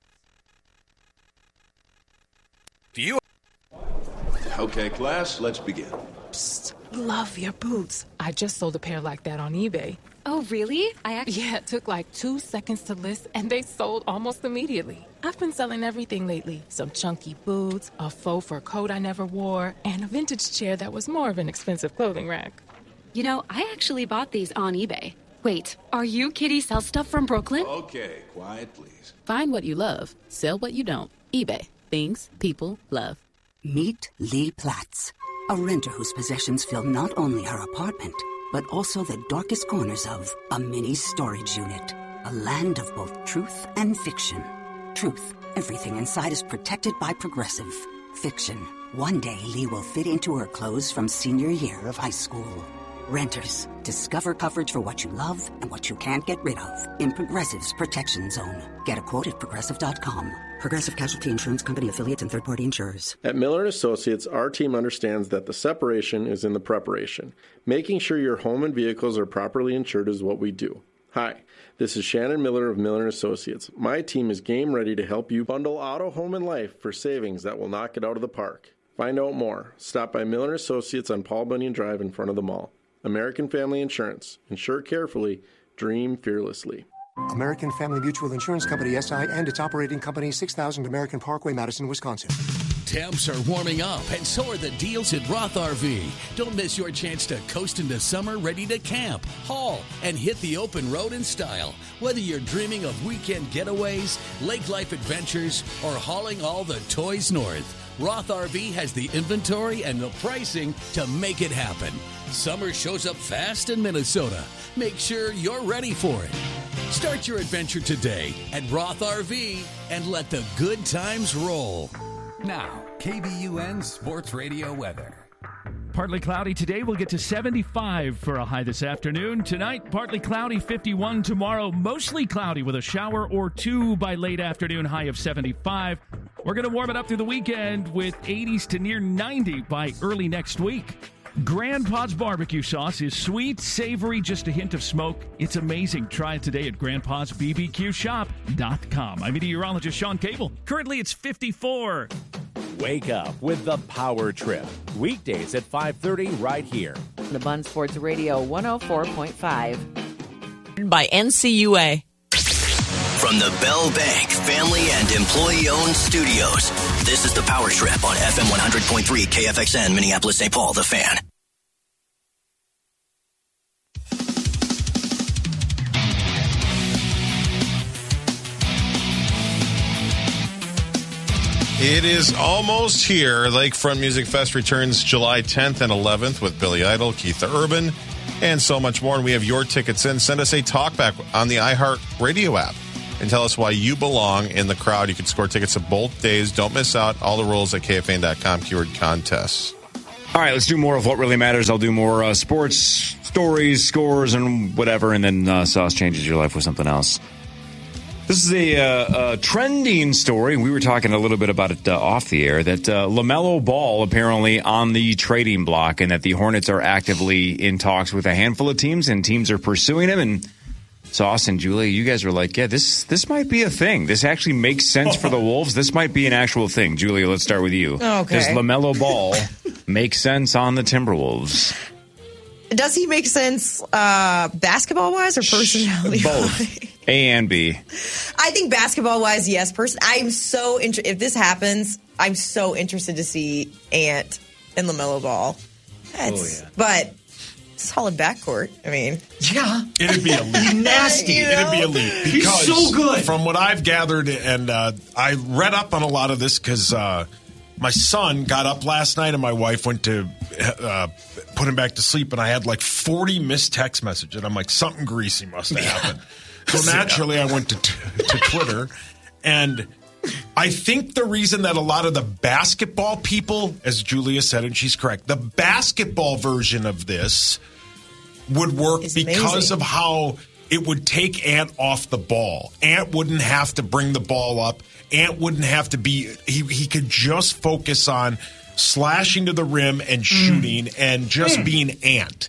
Speaker 17: Do you? Okay, class, let's begin.
Speaker 18: Psst, love your boots. I just sold a pair like that on eBay.
Speaker 19: Oh, really? I actually...
Speaker 18: Yeah, it took like two seconds to list, and they sold almost immediately. I've been selling everything lately. Some chunky boots, a faux fur coat I never wore, and a vintage chair that was more of an expensive clothing rack.
Speaker 19: You know, I actually bought these on eBay. Wait, are you Kitty Sell Stuff from Brooklyn?
Speaker 17: Okay, quiet, please.
Speaker 20: Find what you love. Sell what you don't. eBay. Things people love.
Speaker 21: Meet Lee Platts, a renter whose possessions fill not only her apartment, but also the darkest corners of a mini storage unit. A land of both truth and fiction. Truth, everything inside is protected by Progressive. Fiction, one day Lee will fit into her clothes from senior year of high school. Renters, discover coverage for what you love and what you can't get rid of in Progressive's Protection Zone. Get a quote at progressive dot com. Progressive Casualty Insurance Company affiliates and third-party insurers.
Speaker 22: At Miller and Associates, our team understands that the separation is in the preparation. Making sure your home and vehicles are properly insured is what we do. Hi, this is Shannon Miller of Miller and Associates. My team is game ready to help you bundle auto, home, and life for savings that will knock it out of the park. Find out more. Stop by Miller and Associates on Paul Bunyan Drive in front of the mall. American Family Insurance. Insure carefully. Dream fearlessly.
Speaker 23: American Family Mutual Insurance Company, S I, and its operating company, six thousand American Parkway, Madison, Wisconsin.
Speaker 24: Temps are warming up, and so are the deals at Roth R V. Don't miss your chance to coast into summer ready to camp, haul, and hit the open road in style. Whether you're dreaming of weekend getaways, lake life adventures, or hauling all the toys north, Roth R V has the inventory and the pricing to make it happen. Summer shows up fast in Minnesota. Make sure you're ready for it. Start your adventure today at Roth R V and let the good times roll.
Speaker 25: Now, K B U N Sports Radio weather.
Speaker 2: Partly cloudy today. We'll get to seventy-five for a high this afternoon. Tonight, partly cloudy, fifty-one. Tomorrow, mostly cloudy with a shower or two by late afternoon, high of seventy-five. We're going to warm it up through the weekend with eighties to near ninety by early next week. Grandpa's barbecue sauce is sweet, savory, just a hint of smoke. It's amazing. Try it today at grandpas b b q shop dot com. I'm meteorologist Sean Cable. Currently, it's fifty-four.
Speaker 12: Wake up with the Power Trip. Weekdays at five thirty right here.
Speaker 26: The Bun Sports Radio one oh four point five.
Speaker 9: By N C U A.
Speaker 27: From the Bell Bank family and employee-owned studios, this is the Power Trip on F M one hundred point three K F X N, Minneapolis, Saint Paul, The Fan.
Speaker 7: It is almost here. Lakefront Music Fest returns July tenth and eleventh with Billy Idol, Keith Urban, and so much more. And we have your tickets in. Send us a talkback on the iHeart Radio app and tell us why you belong in the crowd. You can score tickets at both days. Don't miss out. All the rules at K F A N dot com, keyword contests.
Speaker 6: All right, let's do more of what really matters. I'll do more uh, sports stories, scores, and whatever, and then uh, Sauce changes your life with something else. This is a, uh, a trending story. We were talking a little bit about it uh, off the air, that uh, LaMelo Ball apparently on the trading block, and that the Hornets are actively in talks with a handful of teams, and teams are pursuing him. And Sauce and Julie, you guys were like, yeah, this this might be a thing. This actually makes sense for the Wolves. This might be an actual thing. Julia, let's start with you.
Speaker 9: Okay.
Speaker 6: Does LaMelo Ball make sense on the Timberwolves?
Speaker 9: Does he make sense uh, basketball-wise or personality-wise?
Speaker 6: Both. A and B.
Speaker 9: I think basketball-wise, yes. Person, I'm so interested. If this happens, I'm so interested to see Ant and LaMelo Ball. That's, oh, yeah. But solid backcourt. I mean,
Speaker 1: yeah,
Speaker 7: it'd be elite.
Speaker 1: Nasty.
Speaker 9: You know?
Speaker 7: It'd be elite. Because
Speaker 1: he's so good.
Speaker 7: From what I've gathered, and uh, I read up on a lot of this because uh, my son got up last night and my wife went to uh, put him back to sleep, and I had like forty missed text messages. And I'm like, something greasy must have happened. So naturally, I went to, t- to Twitter, and I think the reason that a lot of the basketball people, as Julia said, and she's correct, the basketball version of this would work
Speaker 9: it's
Speaker 7: because
Speaker 9: amazing.
Speaker 7: of how it would take Ant off the ball. Ant wouldn't have to bring the ball up. Ant wouldn't have to be – he he could just focus on slashing to the rim and shooting mm. and just mm. being Ant.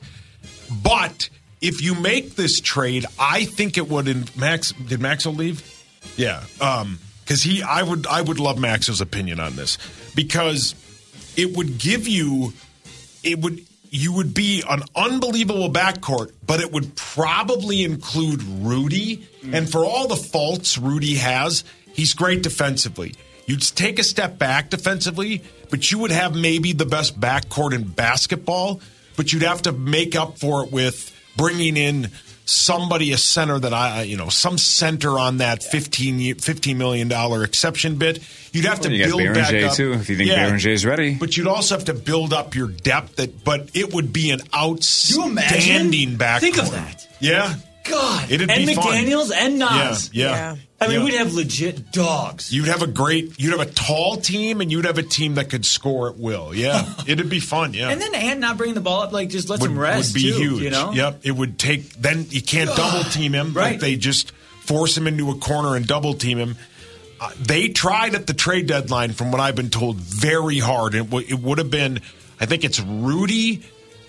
Speaker 7: But – if you make this trade, I think it would. In Max, did Maxwell leave? Yeah, um, because he, I would, I would love Maxwell's opinion on this because it would give you, it would, you would be an unbelievable backcourt, but it would probably include Rudy, mm. and for all the faults Rudy has, he's great defensively. You'd take a step back defensively, but you would have maybe the best backcourt in basketball, but you'd have to make up for it with bringing in somebody, a center that I, you know, some center on that fifteen, fifteen million dollars exception bid. You'd have to
Speaker 6: well, you
Speaker 7: build
Speaker 6: got
Speaker 7: back
Speaker 6: J
Speaker 7: up.
Speaker 6: too, if you think
Speaker 7: yeah,
Speaker 6: Berenger's ready.
Speaker 7: But you'd also have to build up your depth. That, but it would be an outstanding backcourt.
Speaker 1: Think of that.
Speaker 7: Yeah.
Speaker 1: God.
Speaker 7: It'd
Speaker 1: and
Speaker 7: be
Speaker 1: McDaniels
Speaker 7: fun.
Speaker 1: and Nas.
Speaker 7: Yeah. yeah.
Speaker 9: yeah.
Speaker 1: I mean,
Speaker 7: yeah.
Speaker 1: we'd have legit dogs.
Speaker 7: You'd have a great, you'd have a tall team, and you'd have a team that could score at will. Yeah, it'd be fun. Yeah,
Speaker 1: and then Ant not bringing the ball up, like just lets
Speaker 7: would,
Speaker 1: him rest.
Speaker 7: Would be
Speaker 1: too,
Speaker 7: huge.
Speaker 1: You know?
Speaker 7: Yep, it would take. Then you can't
Speaker 1: Ugh.
Speaker 7: double team him.
Speaker 1: Right?
Speaker 7: Like they just force him into a corner and double team him. Uh, they tried at the trade deadline, from what I've been told, very hard. It, w- it would have been, I think it's Rudy.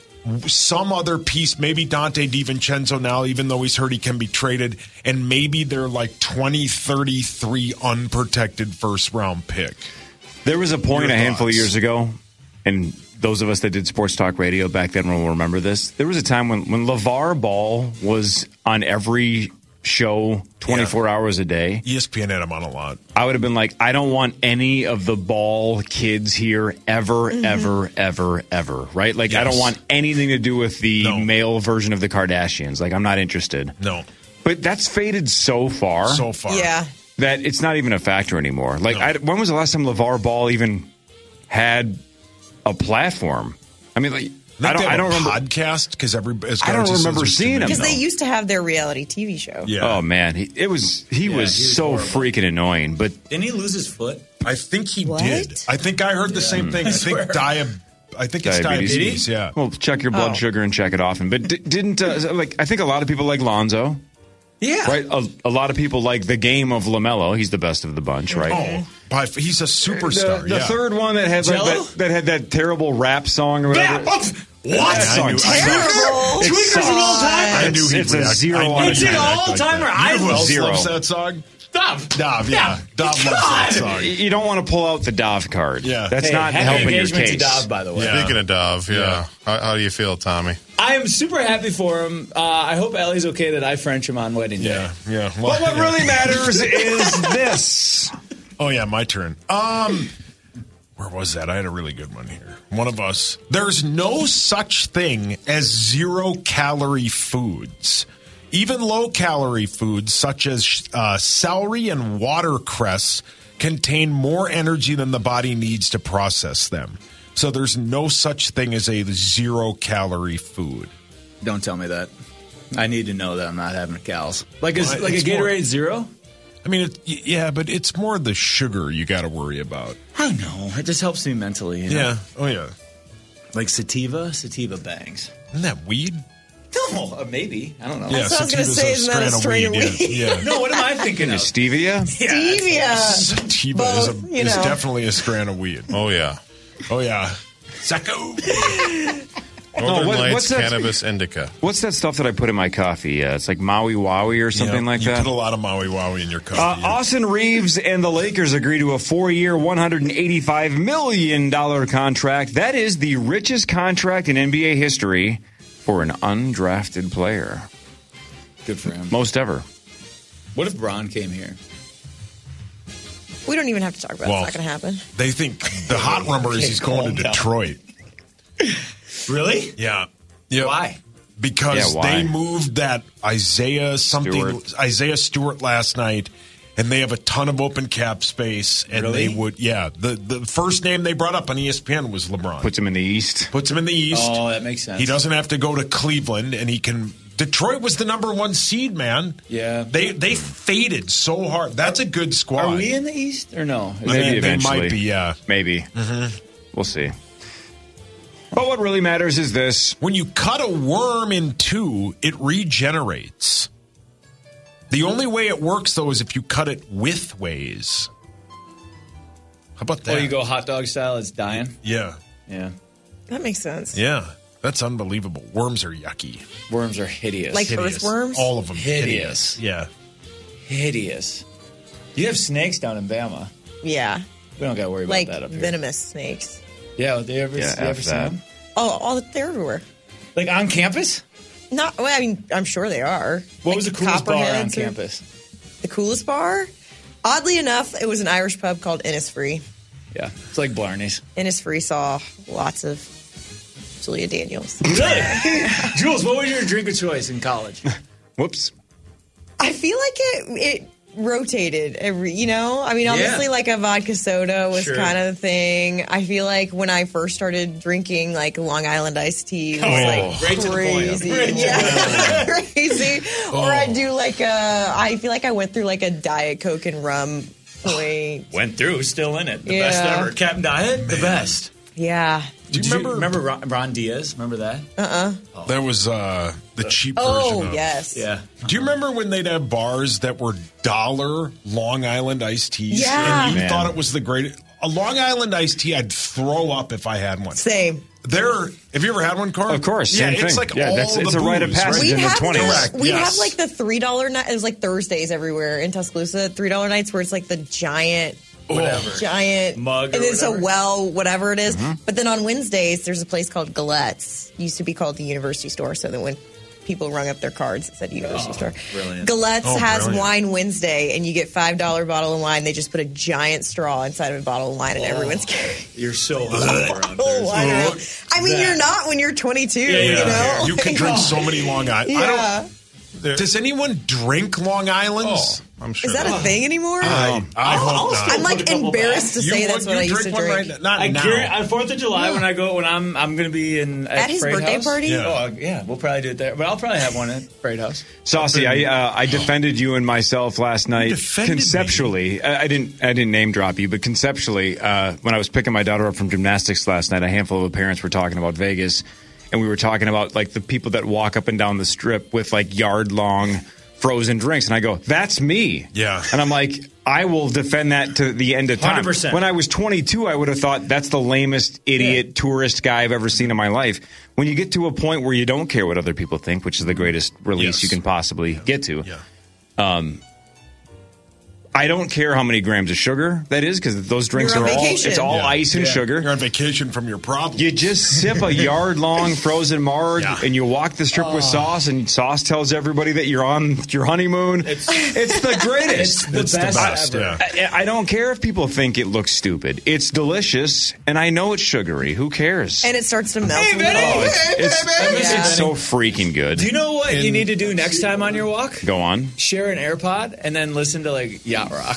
Speaker 7: Some other piece, maybe Dante DiVincenzo now, even though he's hurt, he can be traded. And maybe they're like twenty thirty-three unprotected first round pick.
Speaker 6: There was a point
Speaker 7: Your
Speaker 6: a handful
Speaker 7: thoughts?
Speaker 6: of years ago, and those of us that did sports talk radio back then will remember this. There was a time when, when LeVar Ball was on every show twenty-four yeah. hours a day.
Speaker 7: E S P N had him on a lot.
Speaker 6: I would have been like, I don't want any of the Ball kids here ever, mm-hmm. ever, ever, ever. Right? Like, yes. I don't want anything to do with the no. male version of the Kardashians. Like, I'm not interested.
Speaker 7: No.
Speaker 6: But that's faded so far.
Speaker 7: So far.
Speaker 9: Yeah.
Speaker 6: That it's not even a factor anymore. Like, no. I, when was the last time LeVar Ball even had a platform? I mean, like,
Speaker 7: I don't, I don't remember
Speaker 6: podcast
Speaker 7: because every. As
Speaker 6: I don't remember seeing him
Speaker 9: because they used to have their reality T V show.
Speaker 6: Yeah. Oh man, he, it was he
Speaker 1: yeah,
Speaker 6: was,
Speaker 1: he was
Speaker 6: so
Speaker 1: horrible.
Speaker 6: freaking annoying. But
Speaker 1: didn't he lose his foot?
Speaker 7: I think he
Speaker 9: what?
Speaker 7: did. I think I heard the yeah. same thing. I, I think dia, I think it's diabetes. diabetes. Yeah.
Speaker 6: Well, check your blood oh. sugar and check it often. But d- didn't uh, like I think a lot of people like Lonzo.
Speaker 1: Yeah.
Speaker 6: Right. A, a lot of people like the game of LaMelo. He's the best of the bunch. Right.
Speaker 7: Oh, by, he's a superstar.
Speaker 6: The, the
Speaker 7: yeah.
Speaker 6: third one that had like, that, that had that terrible rap song or whatever.
Speaker 1: Yeah. What?
Speaker 6: That
Speaker 1: knew, terrible. Tweakers an all time.
Speaker 7: I knew
Speaker 6: it's a zero.
Speaker 1: It's an all timer.
Speaker 7: I
Speaker 1: will
Speaker 7: zero. Loves that song.
Speaker 1: Dov.
Speaker 7: Dov, yeah. Dov loves that song.
Speaker 6: You don't want to pull out the Dov card.
Speaker 7: Yeah.
Speaker 6: That's
Speaker 1: hey,
Speaker 6: not helping your case.
Speaker 1: To Dov, by the way.
Speaker 7: Yeah.
Speaker 3: Speaking of Dov, yeah. yeah. How, how do you feel, Tommy?
Speaker 1: I am super happy for him. Uh, I hope Ellie's okay that I French him on wedding day.
Speaker 7: Yeah, yeah. Well,
Speaker 6: but what
Speaker 7: yeah.
Speaker 6: really matters is this.
Speaker 7: Oh, yeah, my turn. Um, where was that? I had a really good one here. One of us. There's no such thing as zero-calorie foods. Even low-calorie foods such as uh, celery and watercress contain more energy than the body needs to process them. So there's no such thing as a zero-calorie food.
Speaker 1: Don't tell me that. I need to know that I'm not having cals. Like a,
Speaker 7: Well,
Speaker 1: like a
Speaker 7: it's
Speaker 1: Gatorade
Speaker 7: more-
Speaker 1: Zero?
Speaker 7: I mean, it, yeah, but it's more the sugar you got to worry about.
Speaker 1: I know. It just helps me mentally. You know?
Speaker 7: Yeah. Oh, yeah.
Speaker 1: Like sativa? Sativa bangs.
Speaker 7: Isn't that weed?
Speaker 1: No, uh, maybe. I don't know.
Speaker 7: Yeah,
Speaker 9: That's what I was gonna
Speaker 7: sativa's
Speaker 9: say,
Speaker 7: a
Speaker 9: isn't that a strain of
Speaker 7: weed,
Speaker 9: weed?
Speaker 7: Yeah. yeah.
Speaker 1: No, what am I thinking of?
Speaker 6: Stevia?
Speaker 9: Stevia.
Speaker 7: Sativa
Speaker 9: Both,
Speaker 7: is, a,
Speaker 9: you
Speaker 7: is
Speaker 9: know.
Speaker 7: definitely a strand of weed.
Speaker 3: Oh, yeah.
Speaker 7: Oh, yeah. Sacco.
Speaker 3: Northern
Speaker 6: what-
Speaker 3: Lights
Speaker 6: what's that?
Speaker 3: Cannabis Indica.
Speaker 6: What's that stuff that I put in my coffee? Uh, it's like Maui Wowie or something
Speaker 7: Yeah,
Speaker 6: like
Speaker 7: you
Speaker 6: that.
Speaker 7: put a lot of Maui Wowie in your
Speaker 6: Uh,
Speaker 7: coffee.
Speaker 6: Austin Reeves and the Lakers agree to a four-year, one hundred eighty-five million dollars contract. That is the richest contract in N B A history for an undrafted player.
Speaker 1: Good for him.
Speaker 6: Most ever.
Speaker 1: What if Bron came here?
Speaker 9: We don't even have to talk about it.
Speaker 7: Well,
Speaker 9: It's not going to happen.
Speaker 7: They think the hot rumor is he's going to
Speaker 1: calm down.
Speaker 7: Detroit.
Speaker 1: Really?
Speaker 7: Yeah. yeah.
Speaker 1: Why?
Speaker 7: Because
Speaker 6: Yeah, why?
Speaker 7: they moved that Isaiah something
Speaker 6: Stewart.
Speaker 7: Isaiah Stewart last night, and they have a ton of open cap space, and
Speaker 1: Really?
Speaker 7: they would yeah. The the first name they brought up on E S P N was LeBron.
Speaker 6: Puts him in the East.
Speaker 7: Puts him in the East.
Speaker 1: Oh, that makes sense.
Speaker 7: He doesn't have to go to Cleveland, and he can. Detroit was the number one seed, man.
Speaker 1: Yeah.
Speaker 7: They they faded so hard. That's a good squad.
Speaker 1: Are we in the East or no? Is
Speaker 7: I
Speaker 6: Maybe
Speaker 7: mean, they
Speaker 6: eventually.
Speaker 7: might be, yeah.
Speaker 6: Maybe. Mm-hmm. We'll see. But what really matters is this.
Speaker 7: When you cut a worm in two, it regenerates. The only way it works, though, is if you cut it with ways. How about that?
Speaker 1: Oh, you go hot dog style, it's dying?
Speaker 7: Yeah.
Speaker 1: Yeah.
Speaker 9: That makes sense.
Speaker 7: Yeah. That's unbelievable. Worms are yucky.
Speaker 1: Worms are hideous.
Speaker 9: Like
Speaker 7: Hideous.
Speaker 9: earthworms?
Speaker 7: All of them.
Speaker 1: Hideous.
Speaker 7: Yeah.
Speaker 1: hideous. You have snakes down in Bama.
Speaker 9: Yeah.
Speaker 1: We don't got to worry about
Speaker 9: Like
Speaker 1: that up here.
Speaker 9: venomous snakes.
Speaker 1: Yeah, they ever,
Speaker 6: Yeah,
Speaker 1: you ever
Speaker 6: F
Speaker 1: seen
Speaker 6: that.
Speaker 1: them?
Speaker 9: Oh, all they're everywhere.
Speaker 1: Like on campus?
Speaker 9: Not. Well, I mean, I'm sure they are.
Speaker 1: What
Speaker 9: Like
Speaker 1: was the coolest bar on
Speaker 9: copperheads or-
Speaker 1: campus?
Speaker 9: The coolest bar? Oddly enough, it was an Irish pub called Innisfree.
Speaker 1: Yeah, it's like Blarney's.
Speaker 9: Innisfree saw lots of Julia Daniels.
Speaker 1: Really? Jules, what was your drink of choice in college?
Speaker 6: Whoops.
Speaker 9: I feel like it it rotated every, you know? I mean, obviously,
Speaker 1: Yeah.
Speaker 9: like a vodka soda was
Speaker 1: Sure.
Speaker 9: kind of the thing. I feel like when I first started drinking, like Long Island iced tea was
Speaker 1: Oh,
Speaker 9: like
Speaker 1: right to the point.
Speaker 9: crazy.
Speaker 1: Right to the
Speaker 9: Yeah, crazy.
Speaker 1: Oh.
Speaker 9: Or I do like a, I feel like I went through like a Diet Coke and rum point.
Speaker 1: Went through, still in it. The
Speaker 9: Yeah.
Speaker 1: best ever. Captain Diet, the best.
Speaker 9: Yeah.
Speaker 1: Do you remember, remember Ron, Ron Diaz? Remember that?
Speaker 9: Uh-uh.
Speaker 7: That was uh, the cheap
Speaker 9: Oh,
Speaker 7: version of
Speaker 9: yes.
Speaker 1: Yeah.
Speaker 7: Do you remember when they'd have bars that were dollar Long Island iced teas?
Speaker 9: Yeah.
Speaker 7: And you
Speaker 6: Man.
Speaker 7: thought it was the greatest. A Long Island iced tea, I'd throw up if I had one.
Speaker 9: Same.
Speaker 7: There, have you ever had one, Carl?
Speaker 6: Of course,
Speaker 7: Yeah,
Speaker 6: same
Speaker 7: it's
Speaker 6: thing.
Speaker 7: like
Speaker 6: Yeah,
Speaker 7: all
Speaker 6: that's-
Speaker 7: the
Speaker 6: it's a rite of
Speaker 7: booze,
Speaker 6: passage
Speaker 7: right?
Speaker 6: in the
Speaker 9: have
Speaker 6: twenties.
Speaker 9: the- we
Speaker 7: Yes.
Speaker 9: have like the three dollar night. It was like Thursdays everywhere in Tuscaloosa. Three dollar nights where it's like the giant,
Speaker 1: Whatever.
Speaker 9: giant
Speaker 1: Mug or
Speaker 9: and it's
Speaker 1: whatever.
Speaker 9: a well, whatever it is.
Speaker 6: Mm-hmm.
Speaker 9: But then on Wednesdays, there's a place called Galette's. Used to be called the University Store. So then when people rung up their cards, it said University
Speaker 1: Oh,
Speaker 9: Store.
Speaker 1: brilliant.
Speaker 9: Galette's
Speaker 7: Oh,
Speaker 9: has
Speaker 7: brilliant.
Speaker 9: Wine Wednesday, and you get five dollar bottle of wine. They just put a giant straw inside of a bottle of wine, and everyone's carrying.
Speaker 1: You're so hot around
Speaker 9: Oh, wine
Speaker 1: Thursday.
Speaker 9: around. I mean,
Speaker 1: That.
Speaker 9: you're not when you're twenty-two.
Speaker 1: Yeah,
Speaker 9: you
Speaker 1: yeah.
Speaker 9: know,
Speaker 7: You can drink so many Long Island. I
Speaker 9: Yeah.
Speaker 7: don't, does anyone drink Long Islands?
Speaker 3: Oh, I'm sure.
Speaker 9: Is that a thing anymore?
Speaker 7: I, I hope not.
Speaker 9: I'm like
Speaker 1: put a couple
Speaker 9: embarrassed to
Speaker 7: You
Speaker 9: say
Speaker 7: would-
Speaker 9: that's what
Speaker 7: you
Speaker 9: I used to
Speaker 7: one
Speaker 9: drink.
Speaker 7: right- not
Speaker 1: I
Speaker 7: now.
Speaker 1: guarantee on Fourth of July when I go when I'm I'm going to be in at,
Speaker 9: At his
Speaker 1: Freight
Speaker 9: birthday
Speaker 1: House.
Speaker 9: party?
Speaker 7: Yeah.
Speaker 1: Oh yeah, we'll probably do it there. But I'll probably have one at Freight House.
Speaker 6: Saucy, I uh, I defended you and myself last night.
Speaker 7: defended me?
Speaker 6: Conceptually, I, I didn't I didn't name drop you, but conceptually, uh, when I was picking my daughter up from gymnastics last night, a handful of parents were talking about Vegas, and we were talking about like the people that walk up and down the strip with like yard long frozen drinks, and I go, that's me.
Speaker 7: Yeah.
Speaker 6: And I'm like, I will defend that to the end of time.
Speaker 1: one hundred percent.
Speaker 6: When I was twenty-two, I would have thought that's the lamest idiot
Speaker 1: Yeah.
Speaker 6: tourist guy I've ever seen in my life. When you get to a point where you don't care what other people think, which is the greatest release
Speaker 7: Yes.
Speaker 6: you can possibly get to,
Speaker 7: Yeah.
Speaker 6: um, I don't care how many grams of sugar that is because those drinks
Speaker 9: You're
Speaker 6: are
Speaker 9: on
Speaker 6: all
Speaker 9: vacation.
Speaker 6: it's all
Speaker 7: Yeah.
Speaker 6: ice and
Speaker 7: Yeah.
Speaker 6: sugar.
Speaker 7: You're on vacation from your problems.
Speaker 6: You just sip a yard long frozen marg
Speaker 7: Yeah.
Speaker 6: and you walk the strip with sauce, and sauce tells everybody that you're on your honeymoon. It's, it's the greatest.
Speaker 1: It's the
Speaker 7: It's the
Speaker 1: best,
Speaker 7: best,
Speaker 1: ever.
Speaker 7: yeah.
Speaker 6: I, I don't care if people think it looks stupid. It's delicious, and I know it's sugary. Who cares?
Speaker 9: And it starts to melt.
Speaker 1: Hey,
Speaker 9: a
Speaker 1: Benny.
Speaker 9: little.
Speaker 6: Oh, it's, it's,
Speaker 9: Yeah.
Speaker 6: it's so freaking good.
Speaker 1: Do you know what you need to do next time on your walk?
Speaker 6: Go on.
Speaker 1: Share an AirPod and then listen to like Yacht Rock.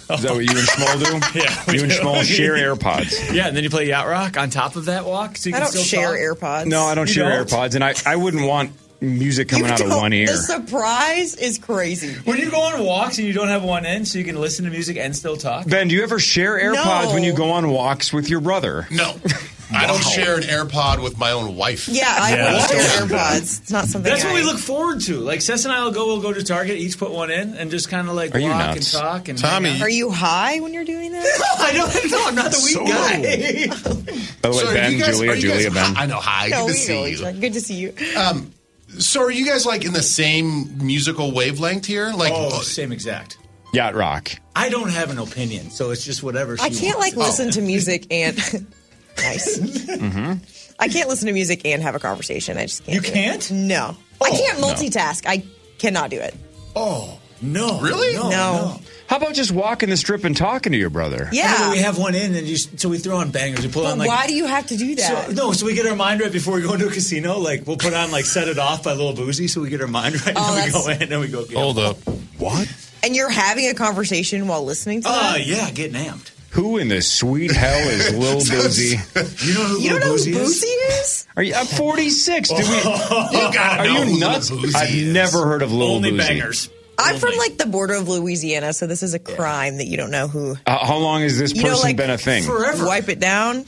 Speaker 6: Is that what you and Schmoll do?
Speaker 1: Yeah, we
Speaker 6: You and
Speaker 1: do.
Speaker 6: Schmoll share AirPods.
Speaker 1: Yeah, and then you play Yacht Rock on top of that walk. So you
Speaker 9: I
Speaker 1: can
Speaker 9: don't
Speaker 1: still
Speaker 9: share
Speaker 1: talk.
Speaker 9: AirPods.
Speaker 6: No, I don't
Speaker 1: You
Speaker 6: share
Speaker 1: don't?
Speaker 6: AirPods, and I, I wouldn't want music coming
Speaker 9: You
Speaker 6: out of
Speaker 9: don't-
Speaker 6: one ear.
Speaker 9: The surprise is crazy.
Speaker 1: When you go on walks and you don't have one in, so you can listen to music and still talk.
Speaker 6: Ben, do you ever share AirPods
Speaker 9: No.
Speaker 6: when you go on walks with your brother?
Speaker 4: No. I don't share an AirPod with my own wife.
Speaker 9: Yeah, I
Speaker 1: Yeah.
Speaker 9: won't share AirPods. It's not something.
Speaker 1: That's what we
Speaker 9: I-
Speaker 1: look forward to. Like, Seth and I will go. We'll go to Target, each put one in, and just kind of like
Speaker 6: Are you
Speaker 1: walk and
Speaker 6: nuts?
Speaker 1: talk. And
Speaker 4: Tommy.
Speaker 1: hang out.
Speaker 9: Are you high when you're doing that?
Speaker 1: I don't know. I'm not the weak
Speaker 4: So
Speaker 1: guy.
Speaker 6: By the way,
Speaker 4: So are
Speaker 6: Ben,
Speaker 4: you guys-
Speaker 6: Julia,
Speaker 4: are you guys-
Speaker 6: Julia, Ben.
Speaker 4: I know. Hi.
Speaker 9: No,
Speaker 4: Good
Speaker 9: we
Speaker 4: to see
Speaker 9: know
Speaker 4: you.
Speaker 9: each other. Good to see you.
Speaker 4: Um, so are you guys like in the same musical wavelength here? Like,
Speaker 1: Oh, same exact.
Speaker 6: Yacht Rock.
Speaker 1: I don't have an opinion, so it's just whatever. She
Speaker 9: I can't like
Speaker 1: wants.
Speaker 9: listen to music and nice.
Speaker 6: Mm-hmm.
Speaker 9: I can't listen to music and have a conversation. I just can't.
Speaker 1: You
Speaker 9: do it.
Speaker 1: can't?
Speaker 9: No, I can't multitask. I cannot do it.
Speaker 1: Oh no!
Speaker 4: Really?
Speaker 1: No.
Speaker 9: No.
Speaker 1: no.
Speaker 6: How about just walking the strip and talking to your brother?
Speaker 1: I know,
Speaker 9: Yeah.
Speaker 1: we have one in, and you, so we throw on bangers. We pull
Speaker 9: But
Speaker 1: on like.
Speaker 9: why do you have to do that?
Speaker 1: So, no, so we get our mind right before we go into a casino. Like we'll put on like "Set It Off" by Lil Boozy, so we get our mind right.
Speaker 9: Oh,
Speaker 1: and then we
Speaker 9: that's-
Speaker 1: go in, and we go. Get
Speaker 3: Hold up.
Speaker 6: What?
Speaker 9: And you're having a conversation while listening to
Speaker 1: Oh
Speaker 9: that?
Speaker 1: yeah, getting amped.
Speaker 6: Who in the sweet hell is Lil Boozy?
Speaker 1: You know who
Speaker 9: You
Speaker 1: Lil
Speaker 9: don't know
Speaker 1: Boozy
Speaker 9: who
Speaker 1: is?
Speaker 9: Boozy is?
Speaker 6: Are you? I'm forty-six. Do we?
Speaker 4: you gotta
Speaker 6: Are
Speaker 4: know who
Speaker 6: you nuts?
Speaker 4: Lil Boozy
Speaker 6: I've
Speaker 4: is.
Speaker 6: never heard of Lil
Speaker 1: Only
Speaker 6: Boozy.
Speaker 1: bangers.
Speaker 9: I'm
Speaker 1: Only.
Speaker 9: from like the border of Louisiana, so this is a crime that you don't know who.
Speaker 6: Uh, how long has this
Speaker 9: You
Speaker 6: person
Speaker 9: know, like,
Speaker 6: been a thing?
Speaker 1: Forever.
Speaker 9: Wipe it down.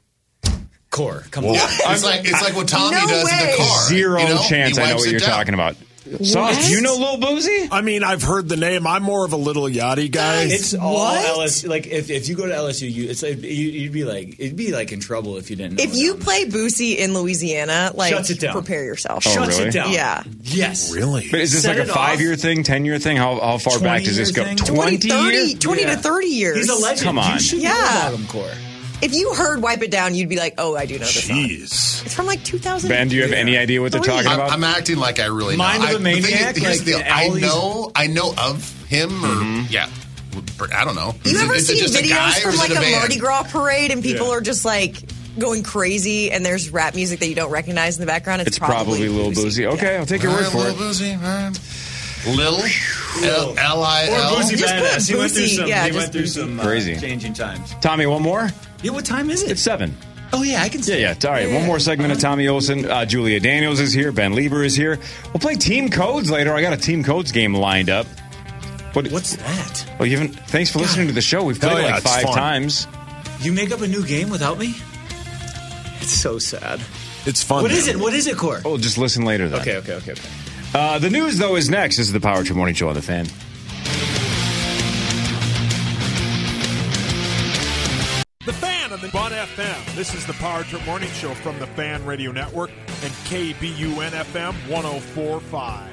Speaker 1: Core, come
Speaker 4: Yeah,
Speaker 1: on.
Speaker 4: it's like it's like what Tommy
Speaker 9: No
Speaker 4: does in
Speaker 9: way.
Speaker 4: the car.
Speaker 6: Zero
Speaker 4: you know?
Speaker 6: chance
Speaker 4: He
Speaker 6: I know
Speaker 4: wipes
Speaker 6: what
Speaker 4: it
Speaker 6: you're
Speaker 4: down.
Speaker 6: talking about. Sauce, do you know Lil Boozy?
Speaker 7: I mean, I've heard the name. I'm more of a Little Yachty guy.
Speaker 1: It's all
Speaker 9: What?
Speaker 1: L S U. Like if, if you go to L S U, you, it's like you, you'd be like it'd be like in trouble if you didn't. know
Speaker 9: If
Speaker 1: it.
Speaker 9: you play Boosie in Louisiana, like
Speaker 1: Shuts it down.
Speaker 9: prepare yourself.
Speaker 6: Oh,
Speaker 1: shuts
Speaker 6: really?
Speaker 1: it down.
Speaker 9: Yeah.
Speaker 1: Yes.
Speaker 7: Really?
Speaker 6: But is this
Speaker 1: Set
Speaker 6: like a
Speaker 1: it off.
Speaker 6: five-year thing, ten-year thing? How, how far back does this go?
Speaker 1: twenty-year thing.
Speaker 9: twenty,
Speaker 6: twenty
Speaker 9: thirty,
Speaker 6: years?
Speaker 9: twenty
Speaker 1: Yeah.
Speaker 9: to thirty years.
Speaker 1: He's a legend.
Speaker 6: Come on.
Speaker 1: You should
Speaker 9: Yeah.
Speaker 1: know about him, Core.
Speaker 9: If you heard Wipe It Down, you'd be like, oh, I do know this song.
Speaker 7: Jeez.
Speaker 9: It's from like two thousand.
Speaker 6: Ben, do you have any idea what they're talking
Speaker 4: I'm,
Speaker 6: about?
Speaker 4: I'm acting like I really know.
Speaker 1: Mind of
Speaker 4: I,
Speaker 1: a
Speaker 4: the thing is-
Speaker 1: Maniac,
Speaker 4: here's
Speaker 1: like,
Speaker 4: the deal. I
Speaker 1: all these-
Speaker 4: know, I know of him, or
Speaker 6: Mm-hmm.
Speaker 4: yeah, I don't know.
Speaker 9: You
Speaker 4: Is it-
Speaker 9: ever
Speaker 4: is it
Speaker 9: seen
Speaker 4: just a guy,
Speaker 9: videos
Speaker 4: or
Speaker 9: from
Speaker 4: is
Speaker 9: like
Speaker 4: it
Speaker 9: a,
Speaker 4: a band?
Speaker 9: Mardi Gras parade and people
Speaker 1: Yeah.
Speaker 9: are just like going crazy and there's rap music that you don't recognize in the background? It's,
Speaker 6: It's probably Lil Boozy. Okay, I'll take your
Speaker 4: All
Speaker 6: word
Speaker 4: right,
Speaker 6: for
Speaker 4: Lil
Speaker 6: it.
Speaker 4: Boozy, all right. Lil L L I
Speaker 1: Or
Speaker 4: L.
Speaker 1: Boozy
Speaker 9: Just put
Speaker 1: Badass. He went through
Speaker 9: Boozy,
Speaker 1: some.
Speaker 9: yeah,
Speaker 1: he
Speaker 9: just
Speaker 1: went through
Speaker 9: Boozy.
Speaker 1: some uh,
Speaker 6: Crazy.
Speaker 1: changing times.
Speaker 6: Tommy, one more?
Speaker 1: Yeah, what time is it?
Speaker 6: It's seven.
Speaker 1: Oh yeah, I can
Speaker 6: Yeah,
Speaker 1: see.
Speaker 6: yeah. All right, one more segment of Tommy Olsen. Uh, Julia Daniels is here. Ben Lieber is here. We'll play Team Codes later. I got a Team Codes game lined up. What,
Speaker 1: What's that?
Speaker 6: Oh, you haven't? Thanks for listening to the show. We've played
Speaker 7: Hell
Speaker 6: it
Speaker 7: yeah,
Speaker 6: like
Speaker 7: it's
Speaker 6: five
Speaker 7: fun.
Speaker 6: times.
Speaker 1: You make up a new game without me? It's so sad.
Speaker 7: It's fun.
Speaker 1: What is
Speaker 7: man.
Speaker 1: it? What is it, Core?
Speaker 6: Oh, just listen later then.
Speaker 1: Okay, okay, okay, okay.
Speaker 6: Uh, the news, though, is next. This is the Power Trip Morning Show on the Fan.
Speaker 5: The Fan on the Bun F M. This is the Power Trip Morning Show from the Fan Radio Network and K B U N F M one oh four point five.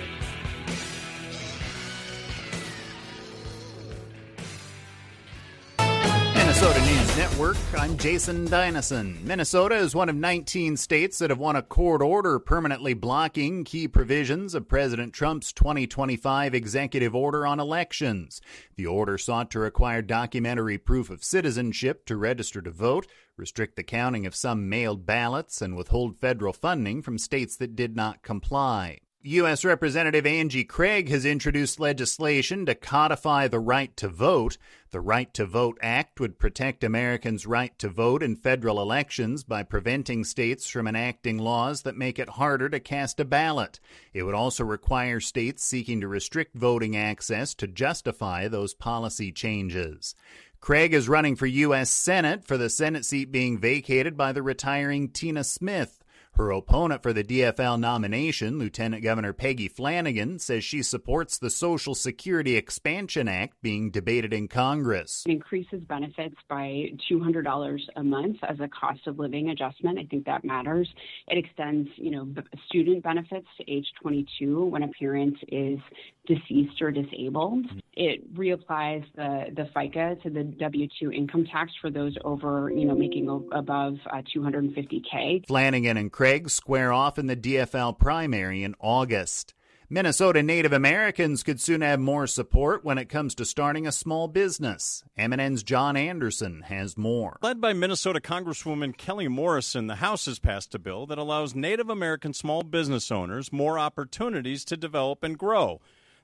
Speaker 8: Minnesota News Network, I'm Jason Dynison. Minnesota is one of nineteen states that have won a court order permanently blocking key provisions of President Trump's twenty twenty-five executive order on elections. The order sought to require documentary proof of citizenship to register to vote, restrict the counting of some mailed ballots, and withhold federal funding from states that did not comply. U S. Representative Angie Craig has introduced legislation to codify the right to vote. The Right to Vote Act would protect Americans' right to vote in federal elections by preventing states from enacting laws that make it harder to cast a ballot. It would also require states seeking to restrict voting access to justify those policy changes. Craig is running for U S. Senate for the Senate seat being vacated by the retiring Tina Smith. Her opponent for the D F L nomination, Lieutenant Governor Peggy Flanagan, says she supports the Social Security Expansion Act being debated in Congress.
Speaker 10: It increases benefits by two hundred dollars a month as a cost of living adjustment. I think that matters. It extends, you know, b- student benefits to age twenty-two when a parent is deceased or disabled. It reapplies the, the FICA to the W two income tax for those over, you know, making o- above uh, two hundred fifty K.
Speaker 8: Flanagan and Craig square off in the D F L primary in August. Minnesota Native Americans could soon have more support when it comes to starting a small business. M N N's John Anderson has more.
Speaker 11: Led by Minnesota Congresswoman Kelly Morrison, the House has passed a bill that allows Native American small business owners more opportunities to develop and grow.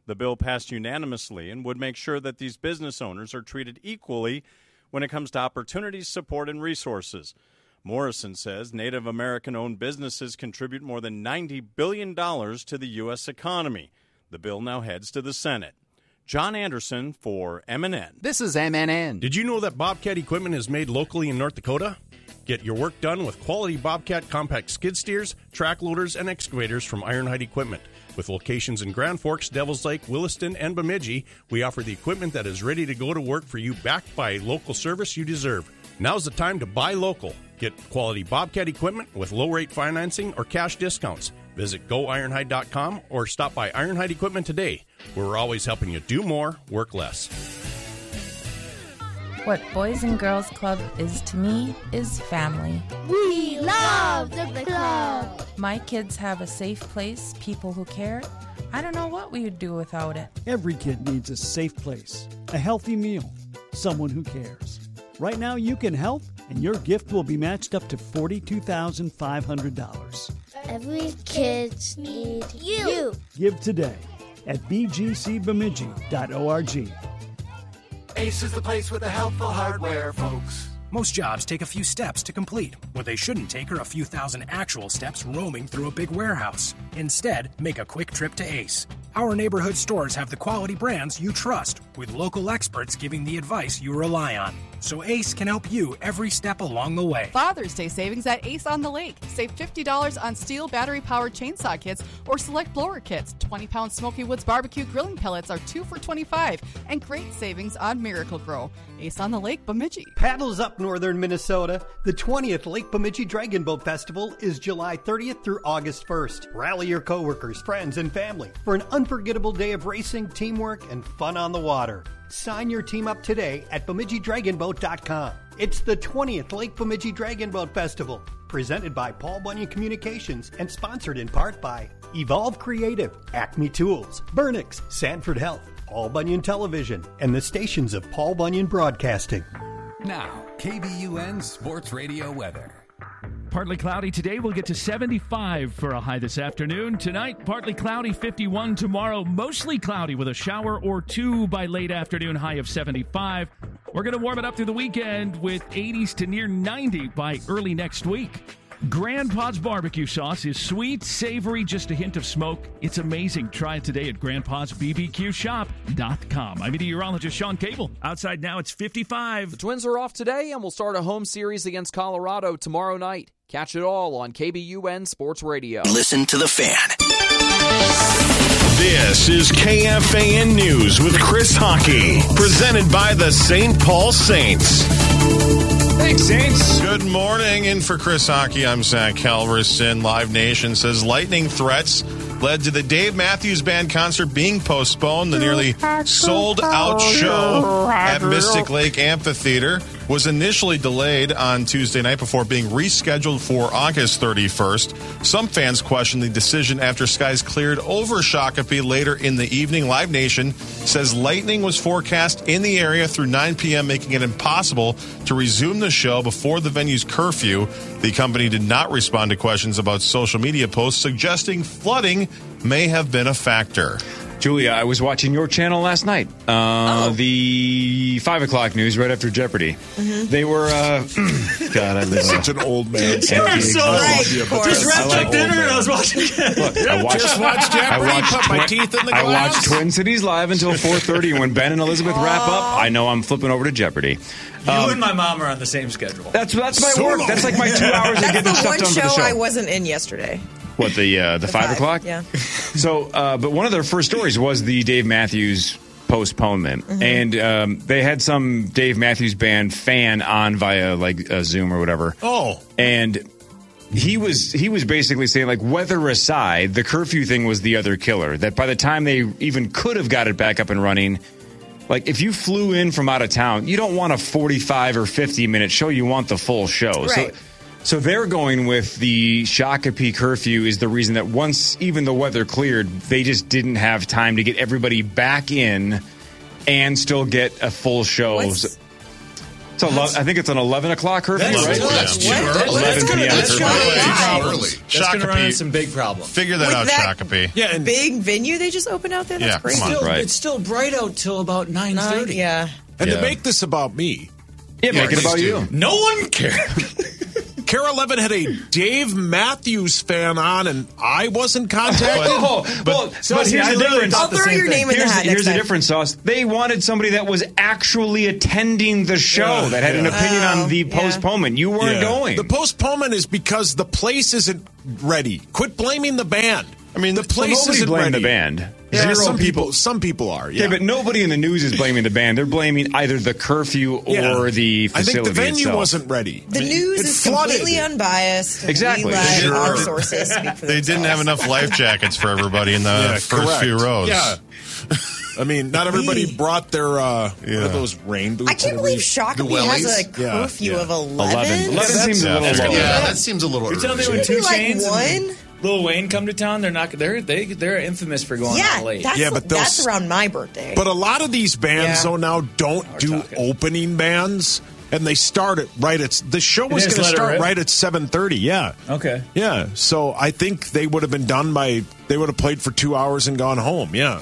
Speaker 11: The bill passed unanimously and would make sure that these business owners are treated equally when it comes to opportunities, support, and resources. Morrison says Native American-owned businesses contribute more than ninety billion dollars to the U S economy. The bill now heads to the Senate. John Anderson for M N N.
Speaker 8: This is M N N.
Speaker 13: Did you know that Bobcat equipment is made locally in North Dakota? Get your work done with quality Bobcat compact skid steers, track loaders, and excavators from Ironhide Equipment. With locations in Grand Forks, Devils Lake, Williston, and Bemidji, we offer the equipment that is ready to go to work for you, backed by local service you deserve. Now's the time to buy local. Get quality Bobcat equipment with low-rate financing or cash discounts. Visit go ironhide dot com or stop by Ironhide Equipment today. We're always helping you do more, work less.
Speaker 14: What Boys and Girls Club is to me is family.
Speaker 15: We love the club.
Speaker 14: My kids have a safe place, people who care. I don't know what we would do without it.
Speaker 2: Every kid needs a safe place, a healthy meal, someone who cares. Right now you can help, and your gift will be matched up to forty-two thousand five hundred dollars.
Speaker 15: Every kid needs you.
Speaker 2: Give today at b g c bemidji dot org.
Speaker 16: Ace is the place with the helpful hardware, folks.
Speaker 17: Most jobs take a few steps to complete. What they shouldn't take are a few thousand actual steps roaming through a big warehouse. Instead, make a quick trip to Ace. Our neighborhood stores have the quality brands you trust, with local experts giving the advice you rely on. So Ace can help you every step along the way.
Speaker 18: Father's Day savings at Ace on the Lake. Save fifty dollars on steel battery-powered chainsaw kits or select blower kits. twenty-pound Smoky Woods barbecue grilling pellets are two for twenty-five dollars. And great savings on Miracle Grow. Ace on the Lake, Bemidji.
Speaker 19: Paddles up northern Minnesota. The twentieth Lake Bemidji Dragon Boat Festival is July thirtieth through August first. Rally your coworkers, friends, and family for an unforgettable day of racing, teamwork, and fun on the water. Sign your team up today at bemidji dragon boat dot com. It's the twentieth Lake Bemidji Dragon Boat Festival, presented by Paul Bunyan Communications and sponsored in part by Evolve Creative, Acme Tools, Burnix, Sanford Health, Paul Bunyan Television, and the stations of Paul Bunyan Broadcasting.
Speaker 25: Now, K B U N Sports Radio weather.
Speaker 28: Partly cloudy today. We'll get to seventy-five for a high this afternoon. Tonight, partly cloudy, fifty-one. Tomorrow, mostly cloudy with a shower or two by late afternoon, high of seventy-five. We're going to warm it up through the weekend with eighties to near ninety by early next week. Grandpa's barbecue sauce is sweet, savory, just a hint of smoke. It's amazing. Try it today at grandpas b b q shop dot com. I'm meteorologist Sean Cable. Outside now, it's fifty-five.
Speaker 29: The Twins are off today, and we'll start a home series against Colorado tomorrow night. Catch it all on K B U N Sports Radio.
Speaker 27: Listen to the Fan.
Speaker 7: This is K F A N News with Chris Hockey, presented by the Saint Paul Saints.
Speaker 6: Thanks, Saints.
Speaker 3: Good morning. In for Chris Hockey, I'm Zach Halverson. Live Nation says lightning threats led to the Dave Matthews Band concert being postponed. The nearly sold-out show at Mystic Lake Amphitheater was initially delayed on Tuesday night before being rescheduled for August thirty-first. Some fans questioned the decision after skies cleared over Shakopee later in the evening. Live Nation says lightning was forecast in the area through nine p.m., making it impossible to resume the show before the venue's curfew. The company did not respond to questions about social media posts suggesting flooding may have been a factor.
Speaker 6: Julia, I was watching your channel last night. Uh, oh. The five o'clock news right after Jeopardy. Mm-hmm. They were, uh, God, I live
Speaker 3: such an old man.
Speaker 1: You're so right. Just wrapped like up dinner and I was watching it.
Speaker 6: Look, I watched,
Speaker 7: just watched Jeopardy. I watched, put my teeth in the glass.
Speaker 6: I watched Twin Cities live until four thirty, and when Ben and Elizabeth wrap up, I know I'm flipping over to Jeopardy.
Speaker 1: You
Speaker 6: um,
Speaker 1: and my mom are on the same schedule.
Speaker 6: That's that's my so work. Long. That's like my two hours of getting stuff done for the show.
Speaker 9: That's the one show I wasn't in yesterday.
Speaker 6: What, the uh, the, the five, five o'clock?
Speaker 9: Yeah.
Speaker 6: So, uh, but one of their first stories was the Dave Matthews postponement. Mm-hmm. And um, they had some Dave Matthews Band fan on via, like, uh, Zoom or whatever.
Speaker 7: Oh.
Speaker 6: And he was he was basically saying, like, weather aside, the curfew thing was the other killer. That by the time they even could have got it back up and running, like, if you flew in from out of town, you don't want a forty-five or fifty-minute show. You want the full show.
Speaker 9: Right.
Speaker 6: So, So they're going with the Shakopee curfew is the reason that once even the weather cleared, they just didn't have time to get everybody back in and still get a full show.
Speaker 9: What's,
Speaker 6: So I think it's an eleven o'clock curfew,
Speaker 1: That's
Speaker 6: right?
Speaker 1: nuts.
Speaker 6: Yeah.
Speaker 1: What?
Speaker 6: eleven p.m.
Speaker 1: That's
Speaker 6: curfew.
Speaker 1: early. That's going to run
Speaker 3: Shakopee.
Speaker 1: into some big problems.
Speaker 3: Figure that
Speaker 9: With
Speaker 3: out,
Speaker 9: that-
Speaker 3: Shakopee.
Speaker 7: Yeah, and
Speaker 9: Big venue they just opened out there. That's
Speaker 3: Yeah,
Speaker 9: crazy.
Speaker 3: come on.
Speaker 1: Still,
Speaker 6: Right.
Speaker 1: It's still bright out till about nine
Speaker 9: Nine,
Speaker 1: thirty.
Speaker 9: yeah.
Speaker 7: and
Speaker 6: Yeah.
Speaker 7: to make this about me,
Speaker 6: Yeah, make it about you.
Speaker 1: No one cares.
Speaker 7: Care eleven had a Dave Matthews fan on, and I wasn't contacted.
Speaker 6: Oh, well,
Speaker 1: So
Speaker 6: but
Speaker 1: here's
Speaker 6: here's
Speaker 1: the
Speaker 6: the
Speaker 1: difference.
Speaker 6: difference.
Speaker 9: I'll throw your name in the
Speaker 6: Here's,
Speaker 9: hat
Speaker 6: here's
Speaker 9: next
Speaker 6: the
Speaker 9: time.
Speaker 6: difference, Sauce. They wanted somebody that was actually attending the show,
Speaker 1: Yeah.
Speaker 6: that had an
Speaker 7: Yeah.
Speaker 6: opinion
Speaker 9: Oh,
Speaker 6: on the
Speaker 9: yeah.
Speaker 6: postponement. You weren't
Speaker 7: Yeah.
Speaker 6: going.
Speaker 7: The postponement is because the place isn't ready. Quit blaming the band. I mean, the place
Speaker 6: nobody
Speaker 7: isn't
Speaker 6: blamed
Speaker 7: ready.
Speaker 6: the band.
Speaker 7: Yeah,
Speaker 6: Zero
Speaker 7: some
Speaker 6: people-
Speaker 7: people. Some people are. Yeah,
Speaker 6: Okay, but nobody in the news is blaming the band. They're blaming either the curfew or
Speaker 7: Yeah.
Speaker 6: the
Speaker 7: I
Speaker 6: facility
Speaker 7: think the venue
Speaker 6: itself.
Speaker 7: wasn't ready.
Speaker 9: The news
Speaker 7: It
Speaker 9: is
Speaker 7: flooded.
Speaker 9: completely unbiased.
Speaker 6: Exactly.
Speaker 9: We let
Speaker 3: Sure.
Speaker 9: our sources speak for
Speaker 3: They didn't have enough life jackets for everybody in the
Speaker 7: Yeah,
Speaker 3: first
Speaker 7: correct.
Speaker 3: few rows.
Speaker 7: Yeah. I mean, not everybody brought their uh,
Speaker 3: Yeah.
Speaker 7: what are those rain boots.
Speaker 9: I can't believe Shakopee has a curfew
Speaker 7: Yeah.
Speaker 9: of eleven.
Speaker 6: eleven. eleven
Speaker 7: Yeah,
Speaker 6: seems a
Speaker 3: yeah,
Speaker 6: little
Speaker 3: that's
Speaker 6: low.
Speaker 3: gonna be-
Speaker 4: Yeah, that seems a little
Speaker 1: You're telling me
Speaker 4: early.
Speaker 1: when
Speaker 9: Should it
Speaker 1: Two
Speaker 9: be like
Speaker 1: Chains and
Speaker 9: one?
Speaker 1: Lil Wayne come to town, they're not. They're they they're infamous for going
Speaker 9: Yeah,
Speaker 1: out late.
Speaker 9: that's,
Speaker 7: Yeah, but they'll
Speaker 9: that's
Speaker 7: s-
Speaker 9: around my birthday.
Speaker 7: But a lot of these bands,
Speaker 9: Yeah.
Speaker 7: though, now don't do
Speaker 1: talking.
Speaker 7: opening bands, and they start it right at the show was
Speaker 1: just
Speaker 7: going to
Speaker 1: let it
Speaker 7: start
Speaker 1: rip?
Speaker 7: right at seven thirty. Yeah,
Speaker 1: Okay.
Speaker 7: yeah. So I think they would have been done by they would have played for two hours and gone home. Yeah,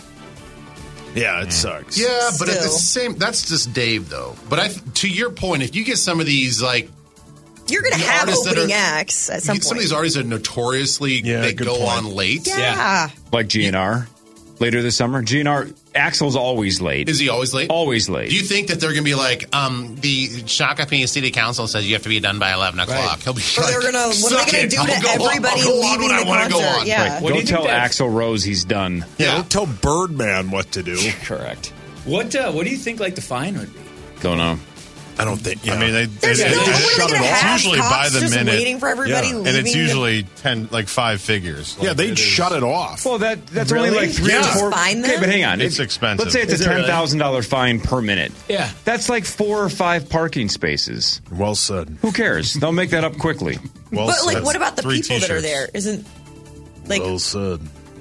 Speaker 7: yeah. It sucks.
Speaker 4: Yeah, but at the
Speaker 9: Still.
Speaker 4: same, that's just Dave though. But I, to your point, if you get some of these like
Speaker 9: You're going to
Speaker 4: the
Speaker 9: have
Speaker 4: artists that
Speaker 9: opening
Speaker 4: are-
Speaker 9: acts at
Speaker 4: you
Speaker 9: some
Speaker 4: get some of
Speaker 9: point.
Speaker 4: these artists that notoriously
Speaker 7: Yeah,
Speaker 4: they
Speaker 7: good
Speaker 4: go
Speaker 7: point.
Speaker 4: on late.
Speaker 9: Yeah.
Speaker 6: Like G N R later this summer. G N R, Axel's always late.
Speaker 4: Is he always late?
Speaker 6: Always late.
Speaker 4: Do you think that they're going to be like, um, the Shakopee City Council says you have to be done by eleven o'clock? He'll be
Speaker 9: Or
Speaker 4: like,
Speaker 9: they're gonna. What are
Speaker 4: "Suck
Speaker 9: they going
Speaker 4: it.
Speaker 9: to do
Speaker 4: I'll
Speaker 9: to
Speaker 4: go on.
Speaker 9: everybody
Speaker 4: I'll go on
Speaker 9: leaving
Speaker 4: when I
Speaker 9: the
Speaker 4: wanna go
Speaker 9: concert?
Speaker 4: on."
Speaker 9: Yeah.
Speaker 6: Right.
Speaker 1: What do
Speaker 6: Don't
Speaker 1: you think
Speaker 6: tell
Speaker 1: that-
Speaker 6: Axl Rose he's done.
Speaker 7: Yeah, don't tell Birdman what to do.
Speaker 6: Correct.
Speaker 1: What uh, What do you think like the fine would be?
Speaker 6: Don't know.
Speaker 7: I don't think.
Speaker 3: I mean, they,
Speaker 9: There's
Speaker 3: they,
Speaker 9: no.
Speaker 3: they
Speaker 9: What are they
Speaker 3: shut
Speaker 9: going
Speaker 3: it
Speaker 9: to
Speaker 3: off.
Speaker 9: have?
Speaker 3: Usually
Speaker 9: Cops
Speaker 3: by the
Speaker 9: just
Speaker 3: minute,
Speaker 9: waiting for everybody
Speaker 7: Yeah.
Speaker 9: leaving.
Speaker 3: and it's
Speaker 9: the-
Speaker 3: usually ten, like five figures.
Speaker 7: Yeah,
Speaker 3: Like,
Speaker 7: they'd
Speaker 3: it is-
Speaker 7: shut it off.
Speaker 6: Well, that that's
Speaker 1: Really?
Speaker 6: only like three
Speaker 7: Yeah.
Speaker 6: or four.
Speaker 9: Fine
Speaker 6: Okay,
Speaker 9: them?
Speaker 6: but hang on.
Speaker 3: It's
Speaker 6: It-
Speaker 3: expensive.
Speaker 6: Let's say it's
Speaker 1: Is
Speaker 6: a
Speaker 1: it really?
Speaker 6: ten thousand dollar fine per minute.
Speaker 1: Yeah.
Speaker 6: That's like four or five parking spaces.
Speaker 7: Well said.
Speaker 6: Who cares? They'll make that up quickly.
Speaker 3: Well
Speaker 9: But like,
Speaker 3: said.
Speaker 9: what about the
Speaker 3: Three
Speaker 9: people that are
Speaker 3: t-shirts.
Speaker 9: there? Isn't like,
Speaker 7: Well said.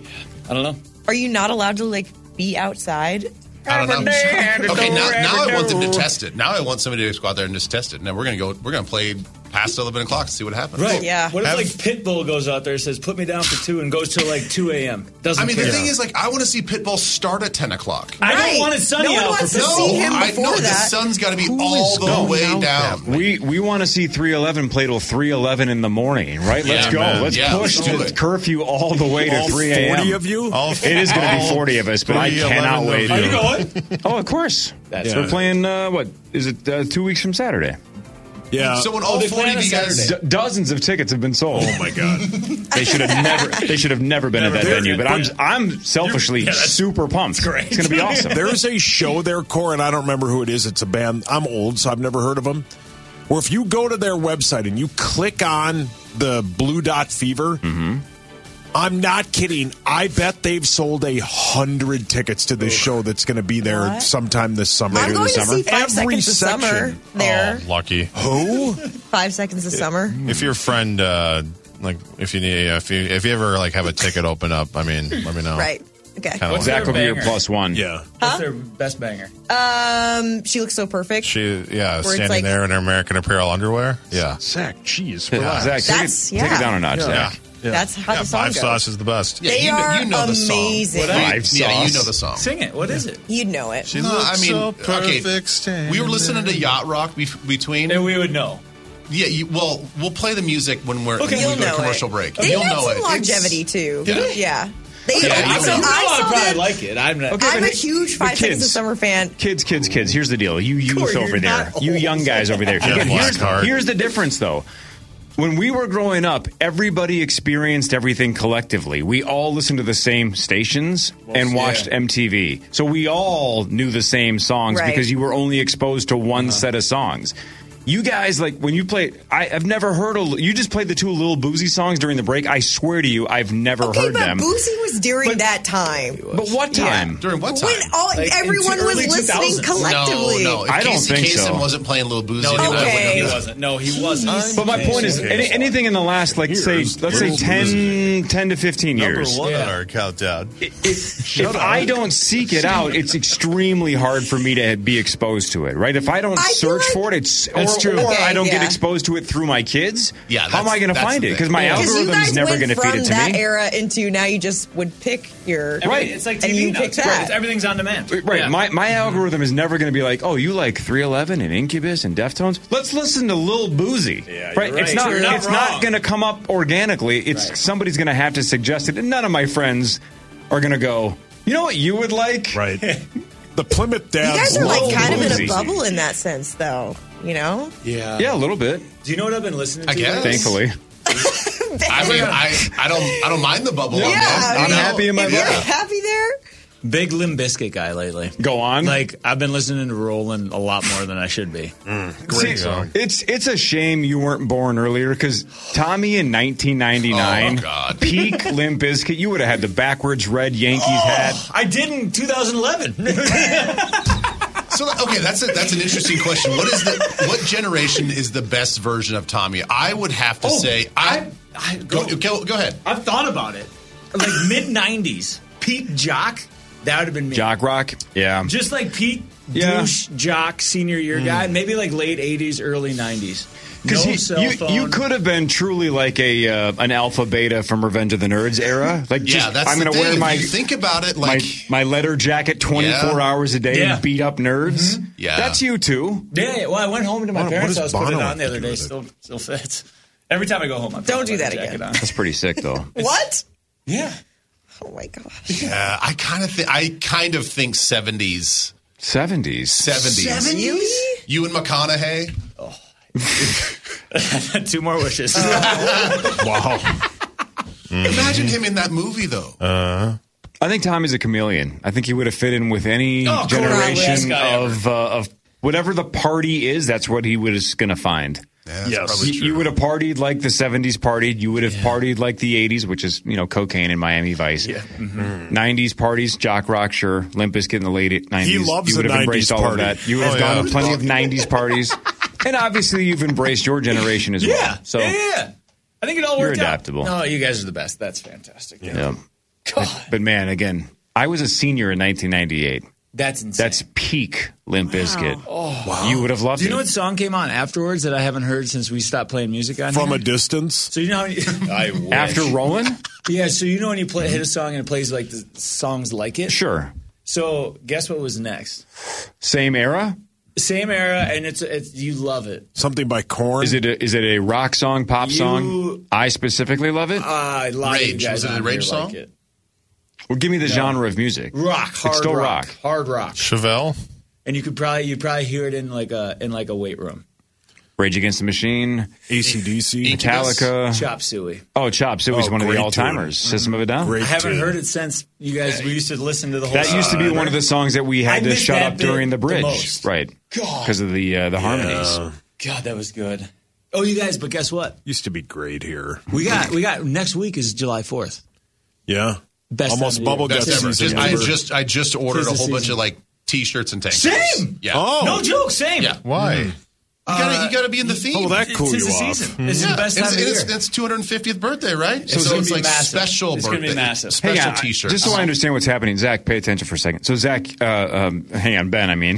Speaker 1: I don't know.
Speaker 9: are you not allowed to like be outside?
Speaker 4: I don't know. Okay, now, now I want them to
Speaker 6: test.
Speaker 4: test it. Now I want somebody to just go out there and just test it. Now we're gonna go. We're gonna play past eleven o'clock and see what happens.
Speaker 1: Right.
Speaker 9: Yeah.
Speaker 1: What if
Speaker 3: Have-
Speaker 1: like Pitbull goes out there and says, "Put me down for two," and goes till like two a.m. Doesn't
Speaker 4: I mean,
Speaker 1: care.
Speaker 4: the thing is, like, I want to see Pitbull start at ten o'clock.
Speaker 1: I
Speaker 9: Right.
Speaker 1: don't want it sunny
Speaker 9: No one
Speaker 1: out
Speaker 9: wants
Speaker 1: for
Speaker 9: to
Speaker 1: Pitbull.
Speaker 9: see him
Speaker 4: I
Speaker 9: before
Speaker 4: know the
Speaker 9: that.
Speaker 4: sun's got to be
Speaker 6: Who
Speaker 4: all
Speaker 6: is
Speaker 4: the
Speaker 6: going
Speaker 4: way
Speaker 6: out
Speaker 4: down.
Speaker 6: We we want to see three eleven play till three eleven in the morning, right? Let's
Speaker 4: Yeah,
Speaker 6: go.
Speaker 4: man.
Speaker 6: Let's
Speaker 4: Yeah,
Speaker 6: push
Speaker 4: let's do
Speaker 6: the
Speaker 4: it.
Speaker 6: curfew all the way to
Speaker 7: All
Speaker 6: three a.m.
Speaker 7: forty of you?
Speaker 3: All-
Speaker 6: It is going to be
Speaker 3: all
Speaker 6: forty of us, but I
Speaker 3: three
Speaker 6: cannot
Speaker 3: eleven of
Speaker 6: wait.
Speaker 3: you.
Speaker 1: Are you going?
Speaker 6: Oh, of course.
Speaker 1: That's
Speaker 7: Yeah.
Speaker 6: We're playing, uh, what, is it uh, two weeks from Saturday?
Speaker 7: Yeah.
Speaker 4: So when
Speaker 1: Oh,
Speaker 4: all
Speaker 1: they
Speaker 4: forty
Speaker 1: play
Speaker 4: of
Speaker 1: on
Speaker 4: you guys,
Speaker 1: Saturday.
Speaker 6: D- dozens of tickets have been sold.
Speaker 7: Oh my god.
Speaker 6: They should have never. They should have never been
Speaker 1: Never
Speaker 6: at that
Speaker 1: been.
Speaker 6: venue. But I'm
Speaker 1: Yeah.
Speaker 6: I'm selfishly
Speaker 1: Yeah, that's-
Speaker 6: super pumped.
Speaker 1: great.
Speaker 6: It's going to be awesome.
Speaker 7: There's a show there, Core, and I don't remember who it is. It's a band. I'm old, so I've never heard of them. Where if you go to their website and you click on the Blue Dot Fever,
Speaker 6: Mm-hmm.
Speaker 7: I'm not kidding. I bet they've sold a hundred tickets to this show that's going to be there
Speaker 9: What?
Speaker 7: sometime this summer.
Speaker 9: I'm going to see Five
Speaker 7: Every
Speaker 9: Seconds of Summer
Speaker 7: section.
Speaker 9: there.
Speaker 3: Oh, lucky.
Speaker 7: Who?
Speaker 9: Five Seconds of Summer.
Speaker 3: If your friend, uh, like, if you need, if you if you ever like have a ticket open up, I mean, let me know.
Speaker 9: Right. Okay.
Speaker 3: Kinda
Speaker 1: What's
Speaker 3: like-
Speaker 6: Zach will be your
Speaker 1: banger?
Speaker 6: plus one.
Speaker 7: Yeah.
Speaker 1: What's their best banger?
Speaker 9: Um, she looks so perfect.
Speaker 3: She, yeah,
Speaker 9: it's
Speaker 3: standing
Speaker 9: like-
Speaker 3: there in her American Apparel underwear. Yeah.
Speaker 7: Zach, jeez.
Speaker 3: Yeah.
Speaker 7: relax.
Speaker 6: Zach, take,
Speaker 9: That's-
Speaker 6: it, take
Speaker 9: yeah.
Speaker 6: it down a notch,
Speaker 7: Yeah.
Speaker 6: Zach.
Speaker 7: Yeah.
Speaker 9: That's how
Speaker 3: Yeah,
Speaker 9: the song
Speaker 3: five
Speaker 9: goes.
Speaker 3: sauce is the best.
Speaker 4: yeah,
Speaker 9: They
Speaker 4: you know,
Speaker 9: are
Speaker 4: you know the song.
Speaker 9: amazing.
Speaker 1: What
Speaker 6: Five
Speaker 4: Yeah, you
Speaker 6: sauce.
Speaker 4: know the song.
Speaker 1: Sing it. What is it?
Speaker 9: You'd know it.
Speaker 3: She
Speaker 4: No,
Speaker 3: looks
Speaker 4: I mean,
Speaker 3: so
Speaker 4: okay.
Speaker 3: perfect. standing
Speaker 4: We were listening to
Speaker 3: there.
Speaker 4: Yacht Rock be- between.
Speaker 1: And we would know.
Speaker 4: Yeah, you, well, we'll play the music when we're
Speaker 1: Okay.
Speaker 4: when
Speaker 9: You'll
Speaker 4: we go
Speaker 9: know
Speaker 4: to commercial
Speaker 9: it.
Speaker 4: break.
Speaker 9: They
Speaker 4: You'll
Speaker 9: had
Speaker 4: know
Speaker 9: some
Speaker 4: it.
Speaker 9: longevity
Speaker 4: It's-
Speaker 9: too.
Speaker 4: Yeah.
Speaker 9: Yeah. They,
Speaker 4: Yeah,
Speaker 9: I,
Speaker 4: you
Speaker 9: so
Speaker 4: know.
Speaker 9: I
Speaker 1: I'd
Speaker 9: saw
Speaker 1: probably
Speaker 9: them.
Speaker 1: like it. I'm not.
Speaker 6: Okay,
Speaker 9: I'm a
Speaker 6: but-
Speaker 9: huge
Speaker 6: but
Speaker 9: Five Seconds of
Speaker 6: kids-
Speaker 9: Summer fan.
Speaker 6: Kids, kids, kids. Here's the deal. You youth
Speaker 9: Corey,
Speaker 6: over
Speaker 9: you're
Speaker 6: there.
Speaker 9: not
Speaker 6: You
Speaker 9: old.
Speaker 6: young guys over there.
Speaker 3: Yeah,
Speaker 6: Again,
Speaker 3: black
Speaker 6: here's,
Speaker 3: card.
Speaker 6: here's the difference, though. When we were growing up, everybody experienced everything collectively. We all listened to the same stations and watched
Speaker 1: yeah.
Speaker 6: M T V. So we all knew the same songs
Speaker 9: Right.
Speaker 6: because you were only exposed to one set of songs. You guys, like, when you play, I, I've never heard, a, you just played the two Lil Boozy songs during the break. I swear to you, I've never
Speaker 9: okay,
Speaker 6: heard
Speaker 9: but
Speaker 6: them.
Speaker 9: Boozy was during that time.
Speaker 6: But what time?
Speaker 9: Yeah.
Speaker 4: During what time?
Speaker 9: When all,
Speaker 1: Like,
Speaker 9: everyone
Speaker 1: into
Speaker 9: was
Speaker 1: early
Speaker 9: listening
Speaker 1: two thousands.
Speaker 9: collectively.
Speaker 4: No, no. If
Speaker 6: I don't
Speaker 4: Casey
Speaker 6: think
Speaker 4: Kasem
Speaker 6: so.
Speaker 4: wasn't playing Lil Boozy.
Speaker 1: No, he,
Speaker 4: then I
Speaker 1: wasn't.
Speaker 4: wouldn't
Speaker 1: he
Speaker 4: know.
Speaker 1: wasn't. No, he wasn't.
Speaker 6: But my point is, any, anything in the last, like, say,
Speaker 3: Here's
Speaker 6: let's say
Speaker 3: Lil
Speaker 6: ten, ten to fifteen
Speaker 3: Number
Speaker 6: years.
Speaker 3: one on our countdown.
Speaker 6: If, if I don't seek it out, it's extremely hard for me to be exposed to it, right? If I don't
Speaker 9: I
Speaker 6: search
Speaker 9: feel
Speaker 6: for it, it's
Speaker 1: That's
Speaker 6: or,
Speaker 1: true.
Speaker 6: or
Speaker 9: Okay,
Speaker 6: I don't get
Speaker 9: yeah.
Speaker 6: exposed to it through my kids.
Speaker 4: Yeah,
Speaker 6: how am I
Speaker 4: that's-
Speaker 6: going to
Speaker 4: that's
Speaker 6: find
Speaker 4: the
Speaker 6: it?
Speaker 4: thing.
Speaker 6: Because my
Speaker 9: Because you
Speaker 6: algorithm
Speaker 9: guys
Speaker 6: is never
Speaker 9: went
Speaker 6: going to
Speaker 9: from
Speaker 6: feed it to
Speaker 9: that
Speaker 6: me.
Speaker 9: era into now you just would pick your
Speaker 6: Right.
Speaker 1: It's like
Speaker 9: and
Speaker 1: T V
Speaker 9: you
Speaker 1: now.
Speaker 9: pick
Speaker 1: It's great.
Speaker 9: that.
Speaker 1: It's- Everything's on demand.
Speaker 6: Right,
Speaker 1: Yeah.
Speaker 6: my my algorithm is never going to be like, oh, you like three eleven and Incubus and Deftones? Let's listen to Lil Boozy.
Speaker 1: Yeah,
Speaker 6: right?
Speaker 1: you're
Speaker 6: It's
Speaker 1: right.
Speaker 6: not.
Speaker 1: You're not
Speaker 6: it's not
Speaker 1: wrong.
Speaker 6: going to come up organically. It's
Speaker 1: Right.
Speaker 6: somebody's going to have to suggest it, and none of my friends are going to go. You know what you would like?
Speaker 3: Right. The Plymouth
Speaker 9: You
Speaker 3: Dads.
Speaker 9: guys are like
Speaker 6: Lil
Speaker 9: kind of in
Speaker 6: Boozy.
Speaker 9: a bubble in that sense, though. You know?
Speaker 1: Yeah.
Speaker 6: Yeah, a little bit.
Speaker 1: Do you know what I've been listening to?
Speaker 4: I guess.
Speaker 6: Thankfully,
Speaker 4: I mean, I, I don't I don't mind the bubble.
Speaker 9: Yeah,
Speaker 4: on that.
Speaker 9: I
Speaker 6: I'm
Speaker 9: mean,
Speaker 6: happy in my
Speaker 9: if you're
Speaker 6: bubble.
Speaker 9: happy there.
Speaker 1: Big Limp Bizkit guy lately.
Speaker 6: Go on.
Speaker 1: Like, I've been listening to Roland a lot more than I should be.
Speaker 6: See, it's it's a shame you weren't born earlier because Tommy in nineteen ninety-nine,
Speaker 4: Oh, God.
Speaker 6: peak Limp Bizkit, you would have had the backwards red Yankees hat.
Speaker 1: I did in two thousand eleven.
Speaker 4: So okay, that's a, that's an interesting question. What is the what generation is the best version of Tommy? I would have to
Speaker 1: Oh,
Speaker 4: say I,
Speaker 1: I, I
Speaker 4: go, go go ahead.
Speaker 1: I've thought about it. Like mid nineties, Pete Jock, that would have been me.
Speaker 6: Jock Rock, yeah.
Speaker 1: Just like Pete,
Speaker 6: Yeah.
Speaker 1: douche, jock, senior year guy. Maybe like late eighties, early nineties. No
Speaker 6: Because
Speaker 1: cell
Speaker 6: you,
Speaker 1: phone.
Speaker 6: you could have been truly like a uh, an alpha beta from Revenge of the Nerds era. Like,
Speaker 4: Yeah,
Speaker 6: just,
Speaker 4: that's
Speaker 6: I'm
Speaker 4: the
Speaker 6: going to
Speaker 4: thing.
Speaker 6: wear
Speaker 4: If
Speaker 6: my
Speaker 4: you think about it, like
Speaker 6: my, my leather jacket twenty-four
Speaker 4: Yeah.
Speaker 6: hours a day
Speaker 1: Yeah.
Speaker 6: and beat up nerds.
Speaker 4: Yeah.
Speaker 6: That's you too.
Speaker 1: Yeah, yeah, well, I went home to my
Speaker 3: What- what
Speaker 1: parents'
Speaker 3: does
Speaker 1: house, put it
Speaker 3: Bono
Speaker 1: on the
Speaker 3: have to
Speaker 1: other
Speaker 3: do
Speaker 1: day.
Speaker 3: with it?
Speaker 1: Still, still fits. Every time I go home, I put
Speaker 9: Don't
Speaker 1: my
Speaker 9: do that
Speaker 1: leather jacket
Speaker 9: again.
Speaker 1: on.
Speaker 6: That's pretty sick, though.
Speaker 9: What?
Speaker 1: Yeah.
Speaker 9: Oh my gosh.
Speaker 4: yeah, I kind of think I kind of think seventies.
Speaker 6: seventies.
Speaker 4: seventies.
Speaker 9: You?
Speaker 4: You and McConaughey.
Speaker 1: Two more wishes.
Speaker 3: Wow.
Speaker 4: Imagine him in that movie though.
Speaker 3: Uh,
Speaker 6: I think Tommy's a chameleon. I think he would have fit in with any
Speaker 1: Oh, cool. Probably best
Speaker 6: generation
Speaker 1: guy ever.
Speaker 6: of uh, of whatever the party is. That's what he was going to find.
Speaker 4: Yeah, that's
Speaker 3: Yes.
Speaker 4: probably
Speaker 6: You,
Speaker 4: true.
Speaker 6: you would have partied like the seventies partied. You would have partied like the eighties, which is, you know, cocaine in Miami Vice.
Speaker 1: Yeah.
Speaker 6: Mm-hmm. nineties parties, jock rock, sure. Limp Bizkit in the late nineties.
Speaker 3: He loves
Speaker 6: you would
Speaker 3: a
Speaker 6: have embraced
Speaker 3: nineties
Speaker 6: all
Speaker 3: party.
Speaker 6: of that. You would have
Speaker 3: Oh,
Speaker 6: gone
Speaker 3: yeah.
Speaker 6: to plenty of nineties parties. And obviously, you've embraced your generation as
Speaker 1: Yeah.
Speaker 6: well. So,
Speaker 1: yeah, yeah. I think it all
Speaker 6: You're
Speaker 1: worked
Speaker 6: adaptable.
Speaker 1: out. No, you guys are the best. That's fantastic.
Speaker 6: yeah. But, but man, again, I was a senior in nineteen ninety-eight.
Speaker 1: That's insane.
Speaker 6: That's peak Limp Bizkit.
Speaker 1: Oh,
Speaker 6: wow. You would have loved
Speaker 1: Do you
Speaker 6: it.
Speaker 1: know what song came on afterwards that I haven't heard since we stopped playing music on
Speaker 3: From
Speaker 1: here?
Speaker 3: a distance.
Speaker 1: So you know how you, I wish.
Speaker 6: After Rolling?
Speaker 1: Yeah, so you know when you play, hit a song and it plays like the songs like it?
Speaker 6: Sure.
Speaker 1: So guess what was next?
Speaker 6: Same era?
Speaker 1: Same era, and it's it's you love it.
Speaker 3: Something by Korn.
Speaker 6: Is it a, is it a rock song, pop
Speaker 1: You-
Speaker 6: song? I specifically love it.
Speaker 1: Uh, a lot of you
Speaker 4: Rage.
Speaker 1: guys
Speaker 4: Was it a
Speaker 1: on
Speaker 4: Rage
Speaker 1: here like
Speaker 4: song?
Speaker 1: it.
Speaker 6: Well, give me the genre of music.
Speaker 1: Rock,
Speaker 6: It's
Speaker 1: hard
Speaker 6: still
Speaker 1: rock,
Speaker 6: rock.
Speaker 1: hard rock,
Speaker 3: Chevelle?
Speaker 1: and you could probably you probably hear it in like a in like a weight room.
Speaker 6: Rage Against the Machine,
Speaker 3: A C D C?
Speaker 6: Metallica.
Speaker 1: Chop Suey.
Speaker 6: Oh, Chop Suey's
Speaker 3: Oh,
Speaker 6: one of the
Speaker 3: great
Speaker 6: all timers.
Speaker 3: tune.
Speaker 6: System of a Down.
Speaker 3: Great
Speaker 1: I haven't
Speaker 3: tune.
Speaker 1: heard it since you guys. We used to listen to the whole.
Speaker 6: That used to be
Speaker 1: song.
Speaker 6: one of the songs that we had
Speaker 1: I
Speaker 6: to
Speaker 1: missed
Speaker 6: shut
Speaker 1: that
Speaker 6: up
Speaker 1: bit
Speaker 6: during the
Speaker 1: the
Speaker 6: bridge,
Speaker 1: most.
Speaker 6: right?
Speaker 1: God.
Speaker 6: Because of the uh, the harmonies.
Speaker 3: Yeah.
Speaker 1: God, that was good. Oh, you guys, but guess what?
Speaker 3: Used to be great here.
Speaker 1: We got we got next week is July fourth.
Speaker 3: Yeah.
Speaker 1: Best
Speaker 3: Almost
Speaker 1: time of the
Speaker 3: bubble
Speaker 1: year.
Speaker 3: gut
Speaker 4: Best ever.
Speaker 3: season.
Speaker 4: Just, I
Speaker 3: ever.
Speaker 4: just I just ordered
Speaker 1: Tis
Speaker 4: a
Speaker 1: the
Speaker 4: whole bunch
Speaker 1: season.
Speaker 4: of like t-shirts and tank tops.
Speaker 1: Same.
Speaker 4: Yeah.
Speaker 3: Oh.
Speaker 1: No joke, same.
Speaker 4: Yeah.
Speaker 3: Why?
Speaker 4: You gotta, you gotta be in the theme.
Speaker 3: Oh, that cool
Speaker 1: It's
Speaker 3: you
Speaker 1: the
Speaker 3: off.
Speaker 1: season. This is
Speaker 4: Yeah,
Speaker 1: the best
Speaker 4: and
Speaker 1: time
Speaker 4: it's,
Speaker 1: of
Speaker 4: and
Speaker 1: the
Speaker 4: it's,
Speaker 1: year.
Speaker 4: it's two hundred fiftieth birthday, right?
Speaker 1: So it's
Speaker 4: so
Speaker 1: gonna
Speaker 4: it's
Speaker 1: be
Speaker 4: like
Speaker 1: massive.
Speaker 4: special
Speaker 1: It's
Speaker 4: birthday.
Speaker 1: gonna be massive.
Speaker 4: Special
Speaker 6: Hang on, I-
Speaker 4: t-shirts.
Speaker 6: just so I understand what's happening, Zach, pay attention for a second. So, Zach, uh, um, hang on, Ben, I mean.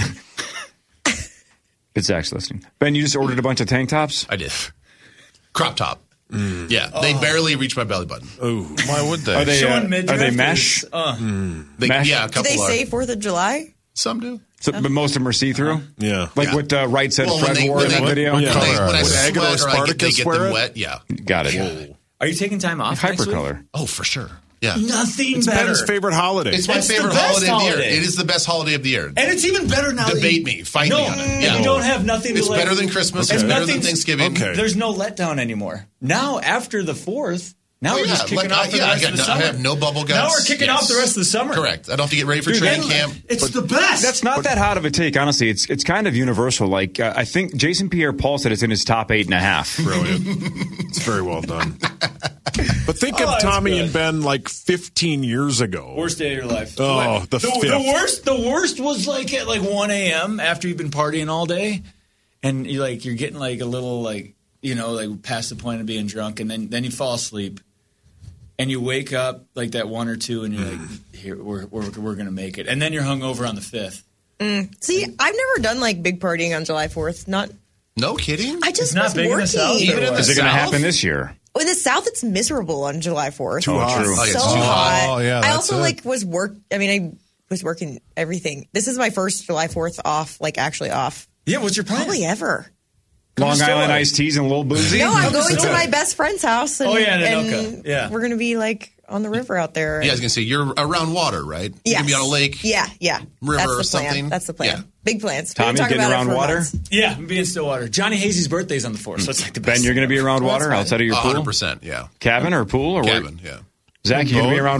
Speaker 6: It's Zach's listening. Ben, you just ordered a bunch of tank tops?
Speaker 4: I did. Crop top. Yeah, they barely reach my belly button.
Speaker 3: Oh, why would they?
Speaker 6: Are they, uh,
Speaker 1: Showing
Speaker 6: are
Speaker 1: midriff
Speaker 6: they
Speaker 1: is-
Speaker 6: mesh?
Speaker 1: Uh,
Speaker 4: They,
Speaker 6: Mesh?
Speaker 4: yeah, a
Speaker 9: Do
Speaker 4: couple
Speaker 9: they
Speaker 4: are.
Speaker 9: say Fourth of July?
Speaker 4: Some do.
Speaker 6: So, but most of them are see-through?
Speaker 3: Yeah.
Speaker 6: Like
Speaker 4: Yeah.
Speaker 6: what uh, Wright said
Speaker 4: Well,
Speaker 6: Fred
Speaker 4: when they,
Speaker 6: wore
Speaker 4: when
Speaker 6: in
Speaker 4: they,
Speaker 6: that video?
Speaker 4: when
Speaker 3: Yeah.
Speaker 4: they, when I
Speaker 3: Would
Speaker 4: sweat
Speaker 3: Aguilar
Speaker 4: or I get, they
Speaker 3: Spartacus
Speaker 4: get
Speaker 3: wear
Speaker 4: them
Speaker 3: it?
Speaker 4: wet, yeah.
Speaker 6: Got it.
Speaker 1: are you taking time off? next week?
Speaker 6: Hypercolor.
Speaker 4: Oh, for sure. Yeah.
Speaker 1: Nothing
Speaker 3: It's
Speaker 1: better.
Speaker 3: Ben's favorite holiday.
Speaker 4: It's my
Speaker 1: It's the
Speaker 4: favorite
Speaker 1: best
Speaker 4: holiday, of the
Speaker 1: holiday.
Speaker 4: year. It is the best holiday of the year.
Speaker 1: And it's even better now. that
Speaker 4: Debate
Speaker 1: you-
Speaker 4: me. Fight
Speaker 1: no,
Speaker 4: me on it.
Speaker 1: and
Speaker 4: Yeah.
Speaker 1: you don't have nothing.
Speaker 4: It's
Speaker 1: to like,
Speaker 4: better than Christmas.
Speaker 1: and
Speaker 4: It's better than
Speaker 1: nothing's-
Speaker 4: Thanksgiving.
Speaker 3: Okay.
Speaker 1: There's no letdown anymore. Now, after the fourth, Now
Speaker 4: Oh,
Speaker 1: we're
Speaker 4: yeah,
Speaker 1: just kicking
Speaker 4: like,
Speaker 1: off
Speaker 4: I-
Speaker 1: the
Speaker 4: yeah, I
Speaker 1: rest
Speaker 4: got
Speaker 1: of the
Speaker 4: no- I
Speaker 1: summer.
Speaker 4: have no bubble guts.
Speaker 1: Now we're kicking
Speaker 4: Yes.
Speaker 1: off the rest of the summer.
Speaker 4: Correct. I don't have to get ready for
Speaker 1: Dude,
Speaker 4: training
Speaker 1: then-
Speaker 4: camp.
Speaker 1: It's the best.
Speaker 6: That's not that hot of a take, honestly. It's it's kind of universal. Like uh, I think Jason Pierre-Paul said it's in his top eight and a half.
Speaker 7: Brilliant. It's very well done. But think
Speaker 1: Oh,
Speaker 7: of
Speaker 1: that's
Speaker 7: Tommy
Speaker 1: good.
Speaker 7: and Ben like fifteen years ago.
Speaker 1: Worst day of your life.
Speaker 7: Oh, the,
Speaker 1: the,
Speaker 7: fifth.
Speaker 1: the worst. The worst was like at like one a.m. after you've been partying all day, and you like you're getting like a little like you know like past the point of being drunk, and then then you fall asleep, and you wake up like that one or two, and you're like, here we're we're, we're gonna make it, and then you're hungover on the fifth.
Speaker 9: Mm. See, I've never done like big partying on July fourth. Not.
Speaker 4: No kidding.
Speaker 9: I just
Speaker 1: It's not
Speaker 9: was
Speaker 1: big in the
Speaker 9: working.
Speaker 1: South, or
Speaker 4: Even in
Speaker 1: what?
Speaker 4: the
Speaker 6: Is it going to
Speaker 4: South?
Speaker 6: happen this year?
Speaker 9: Oh, in the South, it's miserable on July fourth.
Speaker 7: Too hot.
Speaker 6: true.
Speaker 4: Oh, yeah,
Speaker 9: So
Speaker 4: it's too
Speaker 9: hot.
Speaker 4: hot.
Speaker 7: Oh, yeah,
Speaker 9: I
Speaker 7: that's
Speaker 9: also
Speaker 7: it.
Speaker 9: like was work. I mean, I was working everything. This is my first July fourth off, like actually off.
Speaker 1: Yeah, what's your plan?
Speaker 9: Probably ever.
Speaker 6: Long
Speaker 1: to
Speaker 6: Island
Speaker 1: Stillwater.
Speaker 6: iced teas and a little boozy?
Speaker 9: No, I'm
Speaker 1: Come to
Speaker 9: going to
Speaker 1: Stillwater.
Speaker 9: my best friend's house. And,
Speaker 1: Oh, yeah, in
Speaker 9: and
Speaker 1: Anoka. Yeah.
Speaker 9: we're going to be like on the river out there.
Speaker 4: Yeah, I was gonna say you're around water, right? You
Speaker 9: Yes.
Speaker 4: can be on a lake.
Speaker 9: Yeah, yeah.
Speaker 4: River
Speaker 9: That's the
Speaker 4: or
Speaker 9: plan.
Speaker 4: something.
Speaker 9: That's the plan.
Speaker 4: Yeah.
Speaker 9: Big plans. We've
Speaker 6: Tommy,
Speaker 9: been talking
Speaker 6: getting
Speaker 9: about it
Speaker 6: around
Speaker 9: for
Speaker 6: water?
Speaker 9: months.
Speaker 1: Yeah, I'm being Stillwater. Johnny Hazy's birthday's on the fourth, so it's like the best.
Speaker 6: Ben, you're going to be around
Speaker 9: Well, that's
Speaker 6: water
Speaker 9: fine.
Speaker 6: outside of your
Speaker 4: one
Speaker 6: pool?
Speaker 4: hundred percent. Yeah.
Speaker 6: Cabin or pool? Or where-
Speaker 4: Cabin. Yeah.
Speaker 6: Zach, you going to be around